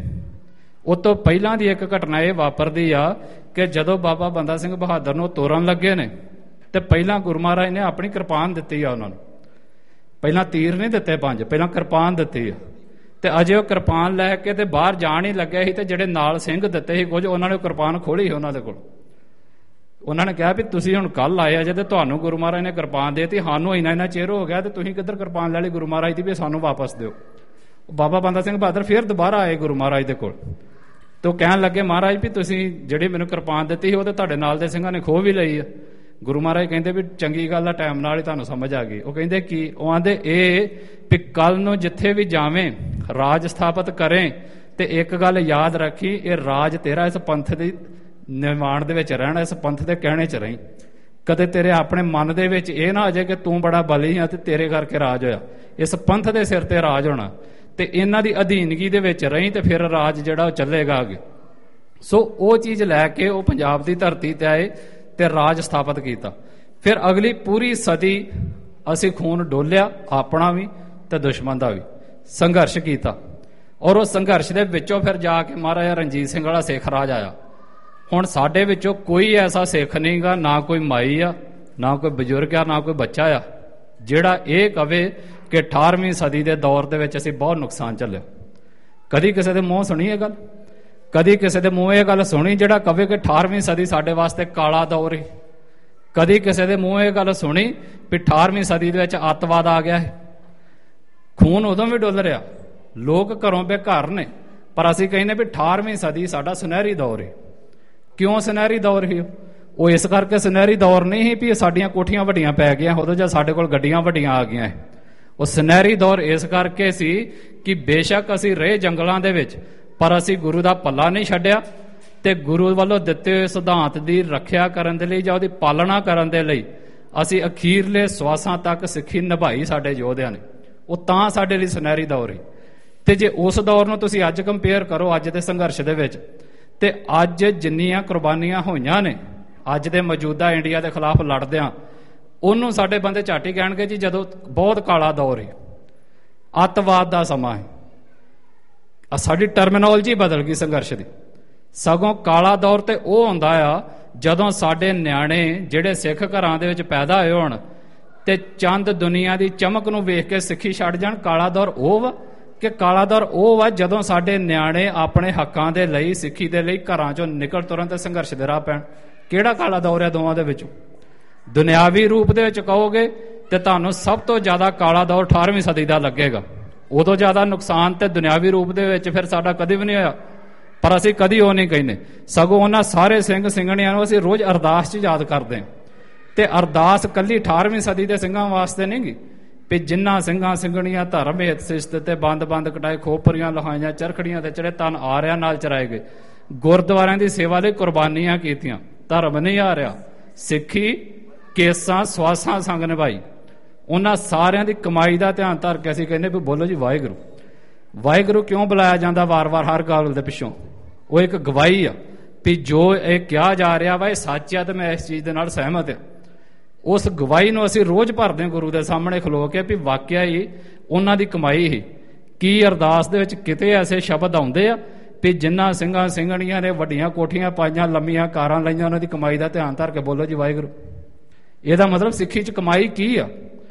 ਉਸ ਤੋਂ ਪਹਿਲਾਂ ਦੀ ਇੱਕ ਘਟਨਾ ਇਹ ਵਾਪਰਦੀ ਆ ਕਿ ਜਦੋਂ ਬਾਬਾ ਬੰਦਾ ਸਿੰਘ ਬਹਾਦਰ ਨੂੰ ਤੋਰਨ ਲੱਗੇ ਨੇ ਤੇ ਪਹਿਲਾਂ ਗੁਰੂ ਮਹਾਰਾਜ ਨੇ ਆਪਣੀ ਕਿਰਪਾਨ ਦਿੱਤੀ ਆ ਉਹਨਾਂ ਨੂੰ। ਪਹਿਲਾਂ ਤੀਰ ਨਹੀਂ ਦਿੱਤੇ 5, ਪਹਿਲਾਂ ਕਿਰਪਾਨ ਦਿੱਤੀ ਆ। ਤੇ ਅਜੇ ਉਹ ਕਿਰਪਾਨ ਲੈ ਕੇ ਤੇ ਬਾਹਰ ਜਾਣ ਹੀ ਲੱਗਿਆ ਸੀ ਤੇ ਜਿਹੜੇ ਨਾਲ ਸਿੰਘ ਦਿੱਤੇ ਸੀ ਕੁਝ, ਉਹਨਾਂ ਨੇ ਕਿਰਪਾਨ ਖੋਲੀ ਉਹਨਾਂ ਦੇ ਕੋਲ। ਉਹਨਾਂ ਨੇ ਕਿਹਾ ਵੀ ਤੁਸੀਂ ਹੁਣ ਕੱਲ ਆਏ ਅਜੇ ਤੇ ਤੁਹਾਨੂੰ ਗੁਰੂ ਮਹਾਰਾਜ ਨੇ ਕਿਰਪਾਨ ਦੇਤੀ, ਸਾਨੂੰ ਇੰਨਾ ਚਿਰ ਹੋ ਗਿਆ ਤੇ ਤੁਸੀਂ ਕਿੱਧਰ ਕਿਰਪਾਨ ਲੈ ਲਈ ਗੁਰੂ ਮਹਾਰਾਜ ਦੀ ਵੀ ਸਾਨੂੰ ਵਾਪਸ ਦਿਓ। ਬਾਬਾ ਬੰਦਾ ਸਿੰਘ ਬਹਾਦਰ ਫਿਰ ਦੁਬਾਰਾ ਆਏ ਗੁਰੂ ਮਹਾਰਾਜ ਦੇ ਕੋਲ ਤੇ ਉਹ ਕਹਿਣ ਲੱਗੇ ਮਹਾਰਾਜ ਵੀ ਤੁਸੀਂ ਜਿਹੜੀ ਮੈਨੂੰ ਕਿਰਪਾਨ ਦਿੱਤੀ ਸੀ ਉਹ ਤੇ ਤੁਹਾਡੇ ਨਾਲ ਦੇ ਸਿੰਘਾਂ ਨੇ ਖੋਹ ਵੀ ਲਈ ਆ। ਗੁਰੂ ਮਹਾਰਾਜ ਕਹਿੰਦੇ ਵੀ ਚੰਗੀ ਗੱਲ ਆ, ਟਾਈਮ ਨਾਲ ਹੀ ਤੁਹਾਨੂੰ ਸਮਝ ਆ ਗਈ। ਉਹ ਕਹਿੰਦੇ ਕੀ? ਉਹ ਆਂਦੇ ਇਹ ਵੀ ਕੱਲ ਨੂੰ ਜਿੱਥੇ ਵੀ ਜਾਵੇਂ ਰਾਜ ਸਥਾਪਿਤ ਕਰੇ ਤੇ ਇੱਕ ਗੱਲ ਯਾਦ ਰੱਖੀ, ਇਹ ਰਾਜ ਤੇਰਾ, ਇਸ ਪੰਥ ਦੀ ਨਿਰਮਾਣ ਦੇ ਵਿੱਚ ਰਹਿਣਾ, ਇਸ ਪੰਥ ਦੇ ਕਹਿਣੇ 'ਚ ਰਹੀਂ। ਕਦੇ ਤੇਰੇ ਆਪਣੇ ਮਨ ਦੇ ਵਿੱਚ ਇਹ ਨਾ ਆ ਜਾਏ ਕਿ ਤੂੰ ਬੜਾ ਬਲੀ ਆ ਤੇ ਤੇਰੇ ਕਰਕੇ ਰਾਜ ਹੋਇਆ। ਇਸ ਪੰਥ ਦੇ ਸਿਰ ਤੇ ਰਾਜ ਹੋਣਾ ਤੇ ਇਹਨਾਂ ਦੀ ਅਧੀਨਗੀ ਦੇ ਵਿੱਚ ਰਹੀਂ ਤੇ ਫਿਰ ਰਾਜ ਜਿਹੜਾ ਉਹ ਚੱਲੇਗਾ ਅੱਗੇ। ਸੋ ਉਹ ਚੀਜ਼ ਲੈ ਕੇ ਉਹ ਪੰਜਾਬ ਦੀ ਧਰਤੀ ਤੇ ਆਏ ਤੇ ਰਾਜ ਸਥਾਪਿਤ ਕੀਤਾ। ਫਿਰ ਅਗਲੀ ਪੂਰੀ ਸਦੀ ਅਸੀਂ ਖੂਨ ਡੋਲਿਆ, ਆਪਣਾ ਵੀ ਤੇ ਦੁਸ਼ਮਣ ਦਾ ਵੀ ਸੰਘਰਸ਼ ਕੀਤਾ। ਔਰ ਉਹ ਸੰਘਰਸ਼ ਦੇ ਵਿੱਚੋਂ ਫਿਰ ਜਾ ਕੇ ਮਹਾਰਾਜਾ ਰਣਜੀਤ ਸਿੰਘ ਵਾਲਾ ਸਿੱਖ ਰਾਜ ਆਇਆ। ਹੁਣ ਸਾਡੇ ਵਿੱਚੋਂ ਕੋਈ ਐਸਾ ਸਿੱਖ ਨਹੀਂਗਾ, ਨਾ ਕੋਈ ਮਾਈ ਆ, ਨਾ ਕੋਈ ਬਜ਼ੁਰਗ ਆ, ਨਾ ਕੋਈ ਬੱਚਾ ਆ, ਜਿਹੜਾ ਇਹ ਕਵੇ ਕਿ 18ਵੀਂ ਸਦੀ ਦੇ ਦੌਰ ਦੇ ਵਿੱਚ ਅਸੀਂ ਬਹੁਤ ਨੁਕਸਾਨ ਝੱਲਿਆ। ਕਦੀ ਕਿਸੇ ਦੇ ਮੂੰਹ ਸੁਣੀ ਇਹ ਗੱਲ? ਕਦੀ ਕਿਸੇ ਦੇ ਮੂੰਹ ਇਹ ਗੱਲ ਸੁਣੀ ਜਿਹੜਾ ਕਵੇ ਕਿ 18ਵੀਂ ਸਦੀ ਸਾਡੇ ਵਾਸਤੇ ਕਾਲਾ ਦੌਰ ਹੈ? ਕਦੀ ਕਿਸੇ ਦੇ ਮੂੰਹ ਇਹ ਗੱਲ ਸੁਣੀ ਵੀ 18ਵੀਂ ਸਦੀ ਦੇ ਵਿੱਚ ਅੱਤਵਾਦ ਆ ਗਿਆ ਹੈ? ਖੂਨ ਉਦੋਂ ਵੀ ਡੁੱਲ ਰਿਹਾ, ਲੋਕ ਘਰੋਂ ਬੇਘਰ ਨੇ, ਪਰ ਅਸੀਂ ਕਹਿੰਦੇ ਵੀ 18ਵੀਂ ਸਦੀ ਸਾਡਾ ਸੁਨਹਿਰੀ ਦੌਰ ਹੈ। ਕਿਉਂ ਸੁਨਹਿਰੀ ਦੌਰ ਹੈ? ਉਹ ਇਸ ਕਰਕੇ ਸੁਨਹਿਰੀ ਦੌਰ ਨਹੀਂ ਸੀ ਵੀ ਸਾਡੀਆਂ ਕੋਠੀਆਂ ਵੱਡੀਆਂ ਪੈ ਗਈਆਂ ਉਦੋਂ ਜਾਂ ਸਾਡੇ ਕੋਲ ਗੱਡੀਆਂ ਵੱਡੀਆਂ ਆ ਗਈਆਂ। ਉਹ ਸੁਨਹਿਰੀ ਦੌਰ ਇਸ ਕਰਕੇ ਸੀ ਕਿ ਬੇਸ਼ੱਕ ਅਸੀਂ ਰਹੇ ਜੰਗਲਾਂ ਦੇ ਵਿੱਚ, ਪਰ ਅਸੀਂ ਗੁਰੂ ਦਾ ਪੱਲਾ ਨਹੀਂ ਛੱਡਿਆ ਤੇ ਗੁਰੂ ਵੱਲੋਂ ਦਿੱਤੇ ਹੋਏ ਸਿਧਾਂਤ ਦੀ ਰੱਖਿਆ ਕਰਨ ਦੇ ਲਈ ਜਾਂ ਉਹਦੀ ਪਾਲਣਾ ਕਰਨ ਦੇ ਲਈ ਅਸੀਂ ਅਖੀਰਲੇ ਸਵਾਸਾਂ ਤੱਕ ਸਿੱਖੀ ਨਿਭਾਈ ਸਾਡੇ ਯੋਧਿਆਂ ਨੇ। ਉਹ ਤਾਂ ਸਾਡੇ ਲਈ ਸੁਨਹਿਰੀ ਦੌਰ ਹੈ। ਤੇ ਜੇ ਉਸ ਦੌਰ ਨੂੰ ਤੁਸੀਂ ਅੱਜ ਕੰਪੇਅਰ ਕਰੋ ਅੱਜ ਦੇ ਸੰਘਰਸ਼ ਦੇ ਵਿੱਚ, ਤੇ ਅੱਜ ਜਿੰਨੀਆਂ ਕੁਰਬਾਨੀਆਂ ਹੋਈਆਂ ਨੇ ਅੱਜ ਦੇ ਮੌਜੂਦਾ ਇੰਡੀਆ ਦੇ ਖਿਲਾਫ ਲੜਦਿਆਂ, ਉਹਨੂੰ ਸਾਡੇ ਬੰਦੇ ਝੱਟ ਹੀ ਕਹਿਣਗੇ ਜੀ ਜਦੋਂ ਬਹੁਤ ਕਾਲਾ ਦੌਰ ਹੈ, ਅੱਤਵਾਦ ਦਾ ਸਮਾਂ ਹੈ। ਸਾਡੀ ਟਰਮੀਨੋਲੋਜੀ ਬਦਲ ਗਈ ਸੰਘਰਸ਼ ਦੀ। ਸਗੋਂ ਕਾਲਾ ਦੌਰ ਤੇ ਉਹ ਹੁੰਦਾ ਆ ਜਦੋਂ ਸਾਡੇ ਨਿਆਣੇ ਜਿਹੜੇ ਸਿੱਖ ਘਰਾਂ ਦੇ ਵਿੱਚ ਪੈਦਾ ਹੋਏ ਹੋਣ ਤੇ ਚੰਦ ਦੁਨੀਆ ਦੀ ਚਮਕ ਨੂੰ ਵੇਖ ਕੇ ਸਿੱਖੀ ਛੱਡ ਜਾਣ। ਕਾਲਾ ਦੌਰ ਉਹ ਵਾ ਕਿ ਕਾਲਾ ਦੌਰ ਉਹ ਵਾ ਜਦੋਂ ਸਾਡੇ ਨਿਆਣੇ ਆਪਣੇ ਹੱਕਾਂ ਦੇ ਲਈ, ਸਿੱਖੀ ਦੇ ਲਈ ਘਰਾਂ ਚੋਂ ਨਿਕਲ ਤੁਰਨ ਤੇ ਸੰਘਰਸ਼ ਦੇ ਰਾਹ ਪੈਣ। ਕਿਹੜਾ ਕਾਲਾ ਦੌਰ ਹੈ ਦੋਵਾਂ ਦੇ ਵਿੱਚੋਂ? ਦੁਨਿਆਵੀ ਰੂਪ ਦੇ ਵਿੱਚ ਕਹੋਗੇ ਤੇ ਤੁਹਾਨੂੰ ਸਭ ਤੋਂ ਜ਼ਿਆਦਾ ਕਾਲਾ ਦੌਰ 18ਵੀਂ ਸਦੀ ਦਾ ਲੱਗੇਗਾ। ਉਦੋਂ ਜ਼ਿਆਦਾ ਨੁਕਸਾਨ ਤੇ ਦੁਨਿਆਵੀ ਰੂਪ ਦੇ ਵਿੱਚ ਫਿਰ ਸਾਡਾ ਕਦੇ ਵੀ ਨਹੀਂ ਹੋਇਆ, ਪਰ ਅਸੀਂ ਕਦੀ ਉਹ ਨਹੀਂ ਕਹਿੰਦੇ। ਸਗੋਂ ਉਹਨਾਂ ਸਾਰੇ ਸਿੰਘ ਸਿੰਘਣੀਆਂ ਨੂੰ ਅਸੀਂ ਰੋਜ਼ ਅਰਦਾਸ 'ਚ ਯਾਦ ਕਰਦੇ ਹਾਂ। ਤੇ ਅਰਦਾਸ ਕੱਲੀ 18ਵੀਂ ਸਦੀ ਦੇ ਸਿੰਘਾਂ ਵਾਸਤੇ ਨਹੀਂ ਗੀ ਵੀ ਜਿਨ੍ਹਾਂ ਸਿੰਘਾਂ ਸਿੰਘਣੀਆਂ ਧਰਮ ਹਿਤ ਸਿਸ਼ਟ ਤੇ ਬੰਦ ਕਟਾਏ, ਖੋਪਰੀਆਂ ਲਹਾਈਆਂ, ਚਰਖੜੀਆਂ ਤੇ ਚੜੇ, ਤਨ ਆਰਿਆਂ ਨਾਲ ਚਰਾਏ ਗਏ, ਗੁਰਦੁਆਰਿਆਂ ਦੀ ਸੇਵਾ ਲਈ ਕੁਰਬਾਨੀਆਂ ਕੀਤੀਆਂ, ਧਰਮ ਨਹੀਂ ਆ ਰਿਹਾ, ਸਿੱਖੀ ਕੇਸਾਂ ਸਵਾਸਾਂ ਸੰਗ ਨਿਭਾਈ। ਉਹਨਾਂ ਸਾਰਿਆਂ ਦੀ ਕਮਾਈ ਦਾ ਧਿਆਨ ਧਰ ਕੇ ਅਸੀਂ ਕਹਿੰਦੇ ਵੀ ਬੋਲੋ ਜੀ ਵਾਹਿਗੁਰੂ। ਵਾਹਿਗੁਰੂ ਕਿਉਂ ਬੁਲਾਇਆ ਜਾਂਦਾ ਵਾਰ-ਵਾਰ ਹਰ ਗੱਲ ਦੇ ਪਿੱਛੋਂ? ਉਹ ਇੱਕ ਗਵਾਹੀ ਆ ਵੀ ਜੋ ਇਹ ਕਿਹਾ ਜਾ ਰਿਹਾ ਵਾ ਇਹ ਸੱਚ ਆ ਤੇ ਮੈਂ ਇਸ ਚੀਜ਼ ਦੇ ਨਾਲ ਸਹਿਮਤ ਹਾਂ। ਉਸ ਗਵਾਹੀ ਨੂੰ ਅਸੀਂ ਰੋਜ਼ ਭਰਦੇ ਹਾਂ ਗੁਰੂ ਦੇ ਸਾਹਮਣੇ ਖਲੋ ਕੇ ਵੀ ਵਾਕਿਆ ਹੀ ਉਹਨਾਂ ਦੀ ਕਮਾਈ ਹੀ। ਕੀ ਅਰਦਾਸ ਦੇ ਵਿੱਚ ਕਿਤੇ ਐਸੇ ਸ਼ਬਦ ਆਉਂਦੇ ਆ ਵੀ ਜਿਨ੍ਹਾਂ ਸਿੰਘਾਂ ਸਿੰਘਣੀਆਂ ਨੇ ਵੱਡੀਆਂ ਕੋਠੀਆਂ ਪਾਈਆਂ, ਲੰਮੀਆਂ ਕਾਰਾਂ ਲਈਆਂ, ਉਹਨਾਂ ਦੀ ਕਮਾਈ ਦਾ ਧਿਆਨ ਧਰ ਕੇ ਬੋਲੋ ਜੀ ਵਾਹਿਗੁਰੂ? ਇਹਦਾ ਮਤਲਬ ਸਿੱਖੀ 'ਚ ਕਮਾਈ ਕੀ ਆ?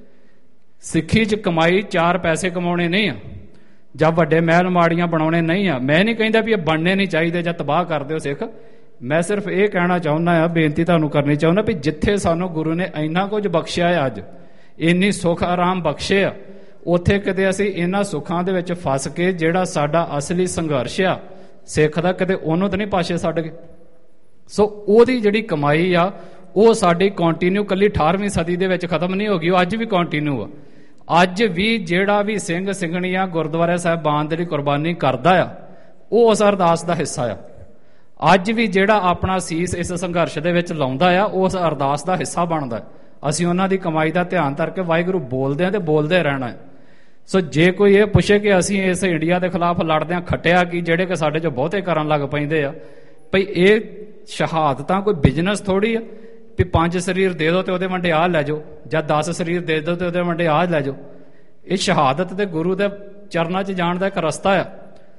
ਸਿੱਖੀ 'ਚ ਕਮਾਈ 4 ਪੈਸੇ ਕਮਾਉਣੇ ਨਹੀਂ ਆ ਜਾਂ ਵੱਡੇ ਮਹਿਲ ਮਾੜੀਆਂ ਬਣਾਉਣੇ ਨਹੀਂ ਆ। ਮੈਂ ਨਹੀਂ ਕਹਿੰਦਾ ਵੀ ਇਹ ਬਣਨੇ ਨਹੀਂ ਚਾਹੀਦੇ ਜਾਂ ਤਬਾਹ ਕਰ ਦਿਓ ਸਿੱਖ। ਮੈਂ ਸਿਰਫ ਇਹ ਕਹਿਣਾ ਚਾਹੁੰਦਾ ਆ, ਬੇਨਤੀ ਤੁਹਾਨੂੰ ਕਰਨੀ ਚਾਹੁੰਦਾ ਵੀ ਜਿੱਥੇ ਸਾਨੂੰ ਗੁਰੂ ਨੇ ਇੰਨਾ ਕੁਝ ਬਖਸ਼ਿਆ ਹੈ, ਅੱਜ ਇੰਨੀ ਸੁੱਖ ਆਰਾਮ ਬਖਸ਼ੇ ਆ, ਉੱਥੇ ਕਿਤੇ ਅਸੀਂ ਇਹਨਾਂ ਸੁੱਖਾਂ ਦੇ ਵਿੱਚ ਫਸ ਕੇ ਜਿਹੜਾ ਸਾਡਾ ਅਸਲੀ ਸੰਘਰਸ਼ ਆ ਸਿੱਖ ਦਾ, ਕਿਤੇ ਉਹਨੂੰ ਤਾਂ ਨਹੀਂ ਪਾਸੇ ਛੱਡ ਗਏ। ਸੋ ਉਹਦੀ ਜਿਹੜੀ ਕਮਾਈ ਆ ਉਹ ਸਾਡੀ ਕੰਟੀਨਿਊ ਕੱਲੀ 18ਵੀਂ ਸਦੀ ਦੇ ਵਿੱਚ ਖਤਮ ਨਹੀਂ ਹੋ ਗਈ, ਉਹ ਅੱਜ ਵੀ ਕੰਟੀਨਿਊ ਆ। ਅੱਜ ਵੀ ਜਿਹੜਾ ਵੀ ਸਿੰਘ ਸਿੰਘਣੀਆਂ ਗੁਰਦੁਆਰਾ ਸਾਹਿਬਾਨ ਦੇ ਲਈ ਕੁਰਬਾਨੀ ਕਰਦਾ ਆ ਉਹ ਉਸ ਅਰਦਾਸ ਦਾ ਹਿੱਸਾ ਆ। ਅੱਜ ਵੀ ਜਿਹੜਾ ਆਪਣਾ ਸੀਸ ਇਸ ਸੰਘਰਸ਼ ਦੇ ਵਿੱਚ ਲਾਉਂਦਾ ਆ ਉਹ ਉਸ ਅਰਦਾਸ ਦਾ ਹਿੱਸਾ ਬਣਦਾ। ਅਸੀਂ ਉਹਨਾਂ ਦੀ ਕਮਾਈ ਦਾ ਧਿਆਨ ਧਰ ਕੇ ਵਾਹਿਗੁਰੂ ਬੋਲਦੇ ਹਾਂ ਤੇ ਬੋਲਦੇ ਰਹਿਣਾ ਹੈ। ਸੋ ਜੇ ਕੋਈ ਇਹ ਪੁੱਛੇ ਕਿ ਅਸੀਂ ਇਸ ਇੰਡੀਆ ਦੇ ਖਿਲਾਫ ਲੜਦੇ ਹਾਂ, ਖੱਟਿਆ ਕੀ ਜਿਹੜੇ ਕਿ ਸਾਡੇ 'ਚੋਂ ਬਹੁਤੇ ਕਰਨ ਲੱਗ ਪੈਂਦੇ ਆ, ਭਈ ਇਹ ਸ਼ਹਾਦਤਾਂ ਕੋਈ ਬਿਜ਼ਨਸ ਥੋੜੀ ਆ ਵੀ 5 ਸਰੀਰ ਦੇ ਦਿਓ ਤੇ ਉਹਦੇ ਵੰਡੇ ਆਹ ਲੈ ਜਾਓ, ਜਾਂ 10 ਸਰੀਰ ਦੇ ਦਿਓ ਤੇ ਉਹਦੇ ਵੰਡੇ ਆਹ ਲੈ ਜਾਓ। ਇਹ ਸ਼ਹਾਦਤ ਤੇ ਗੁਰੂ ਦੇ ਚਰਨਾਂ 'ਚ ਜਾਣ ਦਾ ਇੱਕ ਰਸਤਾ ਆ।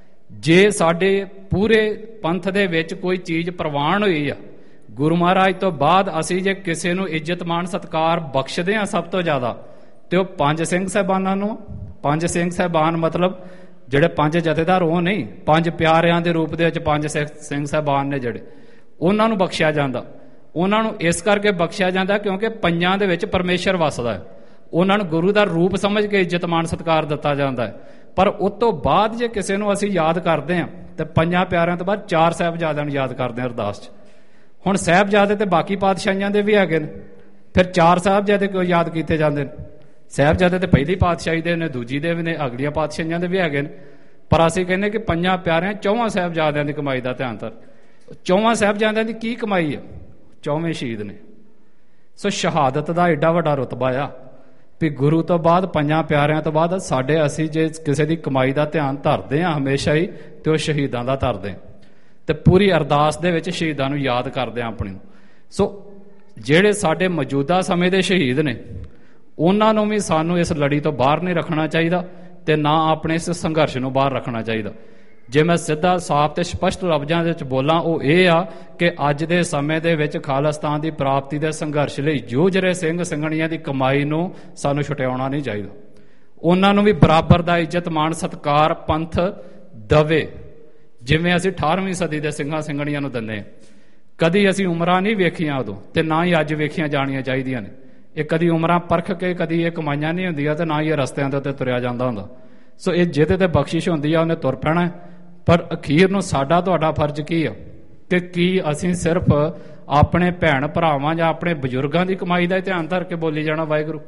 ਜੇ ਸਾਡੇ ਪੂਰੇ ਪੰਥ ਦੇ ਵਿੱਚ ਕੋਈ ਚੀਜ਼ ਪ੍ਰਵਾਨ ਹੋਈ ਆ ਗੁਰੂ ਮਹਾਰਾਜ ਤੋਂ ਬਾਅਦ, ਅਸੀਂ ਜੇ ਕਿਸੇ ਨੂੰ ਇੱਜ਼ਤ ਮਾਣ ਸਤਿਕਾਰ ਬਖਸ਼ਦੇ ਹਾਂ ਸਭ ਤੋਂ ਜ਼ਿਆਦਾ ਤੇ ਉਹ 5 ਸਿੰਘ ਸਾਹਿਬਾਨਾਂ ਨੂੰ। 5 ਸਿੰਘ ਸਾਹਿਬਾਨ ਮਤਲਬ ਜਿਹੜੇ 5 ਜਥੇਦਾਰ ਉਹ ਨਹੀਂ, 5 ਪਿਆਰਿਆਂ ਦੇ ਰੂਪ ਦੇ ਵਿੱਚ 5 ਸਿੰਘ ਸਾਹਿਬਾਨ ਨੇ ਜਿਹੜੇ, ਉਹਨਾਂ ਨੂੰ ਬਖਸ਼ਿਆ ਜਾਂਦਾ। ਉਹਨਾਂ ਨੂੰ ਇਸ ਕਰਕੇ ਬਖਸ਼ਿਆ ਜਾਂਦਾ ਕਿਉਂਕਿ ਪੰਜਾਂ ਦੇ ਵਿੱਚ ਪਰਮੇਸ਼ਰ ਵਸਦਾ ਹੈ। ਉਹਨਾਂ ਨੂੰ ਗੁਰੂ ਦਾ ਰੂਪ ਸਮਝ ਕੇ ਇੱਜ਼ਤ ਮਾਣ ਸਤਿਕਾਰ ਦਿੱਤਾ ਜਾਂਦਾ ਹੈ। ਪਰ ਉਸ ਤੋਂ ਬਾਅਦ ਜੇ ਕਿਸੇ ਨੂੰ ਅਸੀਂ ਯਾਦ ਕਰਦੇ ਹਾਂ ਤੇ 5 ਪਿਆਰਿਆਂ ਤੋਂ ਬਾਅਦ 4 ਸਾਹਿਬਜ਼ਾਦਿਆਂ ਨੂੰ ਯਾਦ ਕਰਦੇ ਹਾਂ ਅਰਦਾਸ 'ਚ। ਹੁਣ ਸਾਹਿਬਜ਼ਾਦੇ ਤੇ ਬਾਕੀ ਪਾਤਸ਼ਾਹੀਆਂ ਦੇ ਵੀ ਹੈਗੇ ਨੇ, ਫਿਰ 4 ਸਾਹਿਬਜ਼ਾਦੇ ਕਿਉਂ ਯਾਦ ਕੀਤੇ ਜਾਂਦੇ ਨੇ? ਸਾਹਿਬਜ਼ਾਦੇ ਤੇ ਪਹਿਲੀ ਪਾਤਸ਼ਾਹੀ ਦੇ ਨੇ, ਦੂਜੀ ਦੇ ਵੀ ਨੇ, ਅਗਲੀਆਂ ਪਾਤਸ਼ਾਹੀਆਂ ਦੇ ਵੀ ਹੈਗੇ ਨੇ। ਪਰ ਅਸੀਂ ਕਹਿੰਦੇ ਕਿ 5 ਪਿਆਰਿਆਂ 4 ਸਾਹਿਬਜ਼ਾਦਿਆਂ ਦੀ ਕਮਾਈ ਦਾ ਧਿਆਨ ਧਰ। 4 ਸਾਹਿਬਜ਼ਾਦਿਆਂ ਦੀ ਕੀ ਕਮਾਈ ਆ? 4ਵੇਂ ਸ਼ਹੀਦ ਨੇ। ਸੋ ਸ਼ਹਾਦਤ ਦਾ ਏਡਾ ਵੱਡਾ ਰੁਤਬਾ ਆ ਵੀ ਗੁਰੂ ਤੋਂ ਬਾਅਦ 5 ਪਿਆਰਿਆਂ ਤੋਂ ਬਾਅਦ ਸਾਡੇ, ਅਸੀਂ ਜੇ ਕਿਸੇ ਦੀ ਕਮਾਈ ਦਾ ਧਿਆਨ ਧਰਦੇ ਹਾਂ ਹਮੇਸ਼ਾ ਹੀ ਤੇ ਉਹ ਸ਼ਹੀਦਾਂ ਦਾ ਧਰਦੇ ਤੇ ਪੂਰੀ ਅਰਦਾਸ ਦੇ ਵਿੱਚ ਸ਼ਹੀਦਾਂ ਨੂੰ ਯਾਦ ਕਰਦੇ ਹਾਂ ਆਪਣੀ ਨੂੰ। ਸੋ ਜਿਹੜੇ ਸਾਡੇ ਮੌਜੂਦਾ ਸਮੇਂ ਦੇ ਸ਼ਹੀਦ ਨੇ ਉਹਨਾਂ ਨੂੰ ਵੀ ਸਾਨੂੰ ਇਸ ਲੜੀ ਤੋਂ ਬਾਹਰ ਨਹੀਂ ਰੱਖਣਾ ਚਾਹੀਦਾ ਤੇ ਨਾ ਆਪਣੇ ਇਸ ਸੰਘਰਸ਼ ਨੂੰ ਬਾਹਰ ਰੱਖਣਾ ਚਾਹੀਦਾ। ਜੇ ਮੈਂ ਸਿੱਧਾ ਸਾਫ਼ ਤੇ ਸਪਸ਼ਟ ਲਫ਼ਜ਼ਾਂ ਦੇ ਵਿੱਚ ਬੋਲਾਂ ਉਹ ਇਹ ਆ ਕਿ ਅੱਜ ਦੇ ਸਮੇਂ ਦੇ ਵਿੱਚ ਖਾਲਿਸਤਾਨ ਦੀ ਪ੍ਰਾਪਤੀ ਦੇ ਸੰਘਰਸ਼ ਲਈ ਜੂਝ ਰਹੇ ਸਿੰਘ ਸਿੰਘਣੀਆਂ ਦੀ ਕਮਾਈ ਨੂੰ ਸਾਨੂੰ ਛੁਟਿਆਉਣਾ ਨਹੀਂ ਚਾਹੀਦਾ। ਉਹਨਾਂ ਨੂੰ ਵੀ ਬਰਾਬਰ ਦਾ ਇੱਜ਼ਤ ਮਾਣ ਸਤਿਕਾਰ ਪੰਥ ਦਵੇ ਜਿਵੇਂ ਅਸੀਂ 18ਵੀਂ ਸਦੀ ਦੇ ਸਿੰਘਾਂ ਸਿੰਘਣੀਆਂ ਨੂੰ ਦਿੰਦੇ ਹਾਂ। ਕਦੀ ਅਸੀਂ ਉਮਰਾਂ ਨਹੀਂ ਵੇਖੀਆਂ ਉਦੋਂ ਤੇ ਨਾ ਹੀ ਅੱਜ ਵੇਖੀਆਂ ਜਾਣੀਆਂ ਚਾਹੀਦੀਆਂ ਨੇ। ਇਹ ਕਦੀ ਉਮਰਾਂ ਪਰਖ ਕੇ ਕਦੀ ਇਹ ਕਮਾਈਆਂ ਨਹੀਂ ਹੁੰਦੀਆਂ ਤੇ ਨਾ ਹੀ ਇਹ ਰਸਤਿਆਂ ਦੇ ਉੱਤੇ ਤੁਰਿਆ ਜਾਂਦਾ ਹੁੰਦਾ। ਸੋ ਇਹ ਜਿਹਦੇ ਤੇ ਬਖਸ਼ਿਸ਼ ਹੁੰਦੀ ਆ ਉਹਨੇ ਤੁਰ ਪੈਣਾ। ਪਰ ਅਖੀਰ ਨੂੰ ਸਾਡਾ ਤੁਹਾਡਾ ਫਰਜ਼ ਕੀ ਆ ਕਿ ਕੀ ਅਸੀਂ ਸਿਰਫ ਆਪਣੇ ਭੈਣ ਭਰਾਵਾਂ ਜਾਂ ਆਪਣੇ ਬਜ਼ੁਰਗਾਂ ਦੀ ਕਮਾਈ ਦਾ ਧਿਆਨ ਧਰ ਕੇ ਬੋਲੀ ਜਾਣਾ ਵਾਹਿਗੁਰੂ?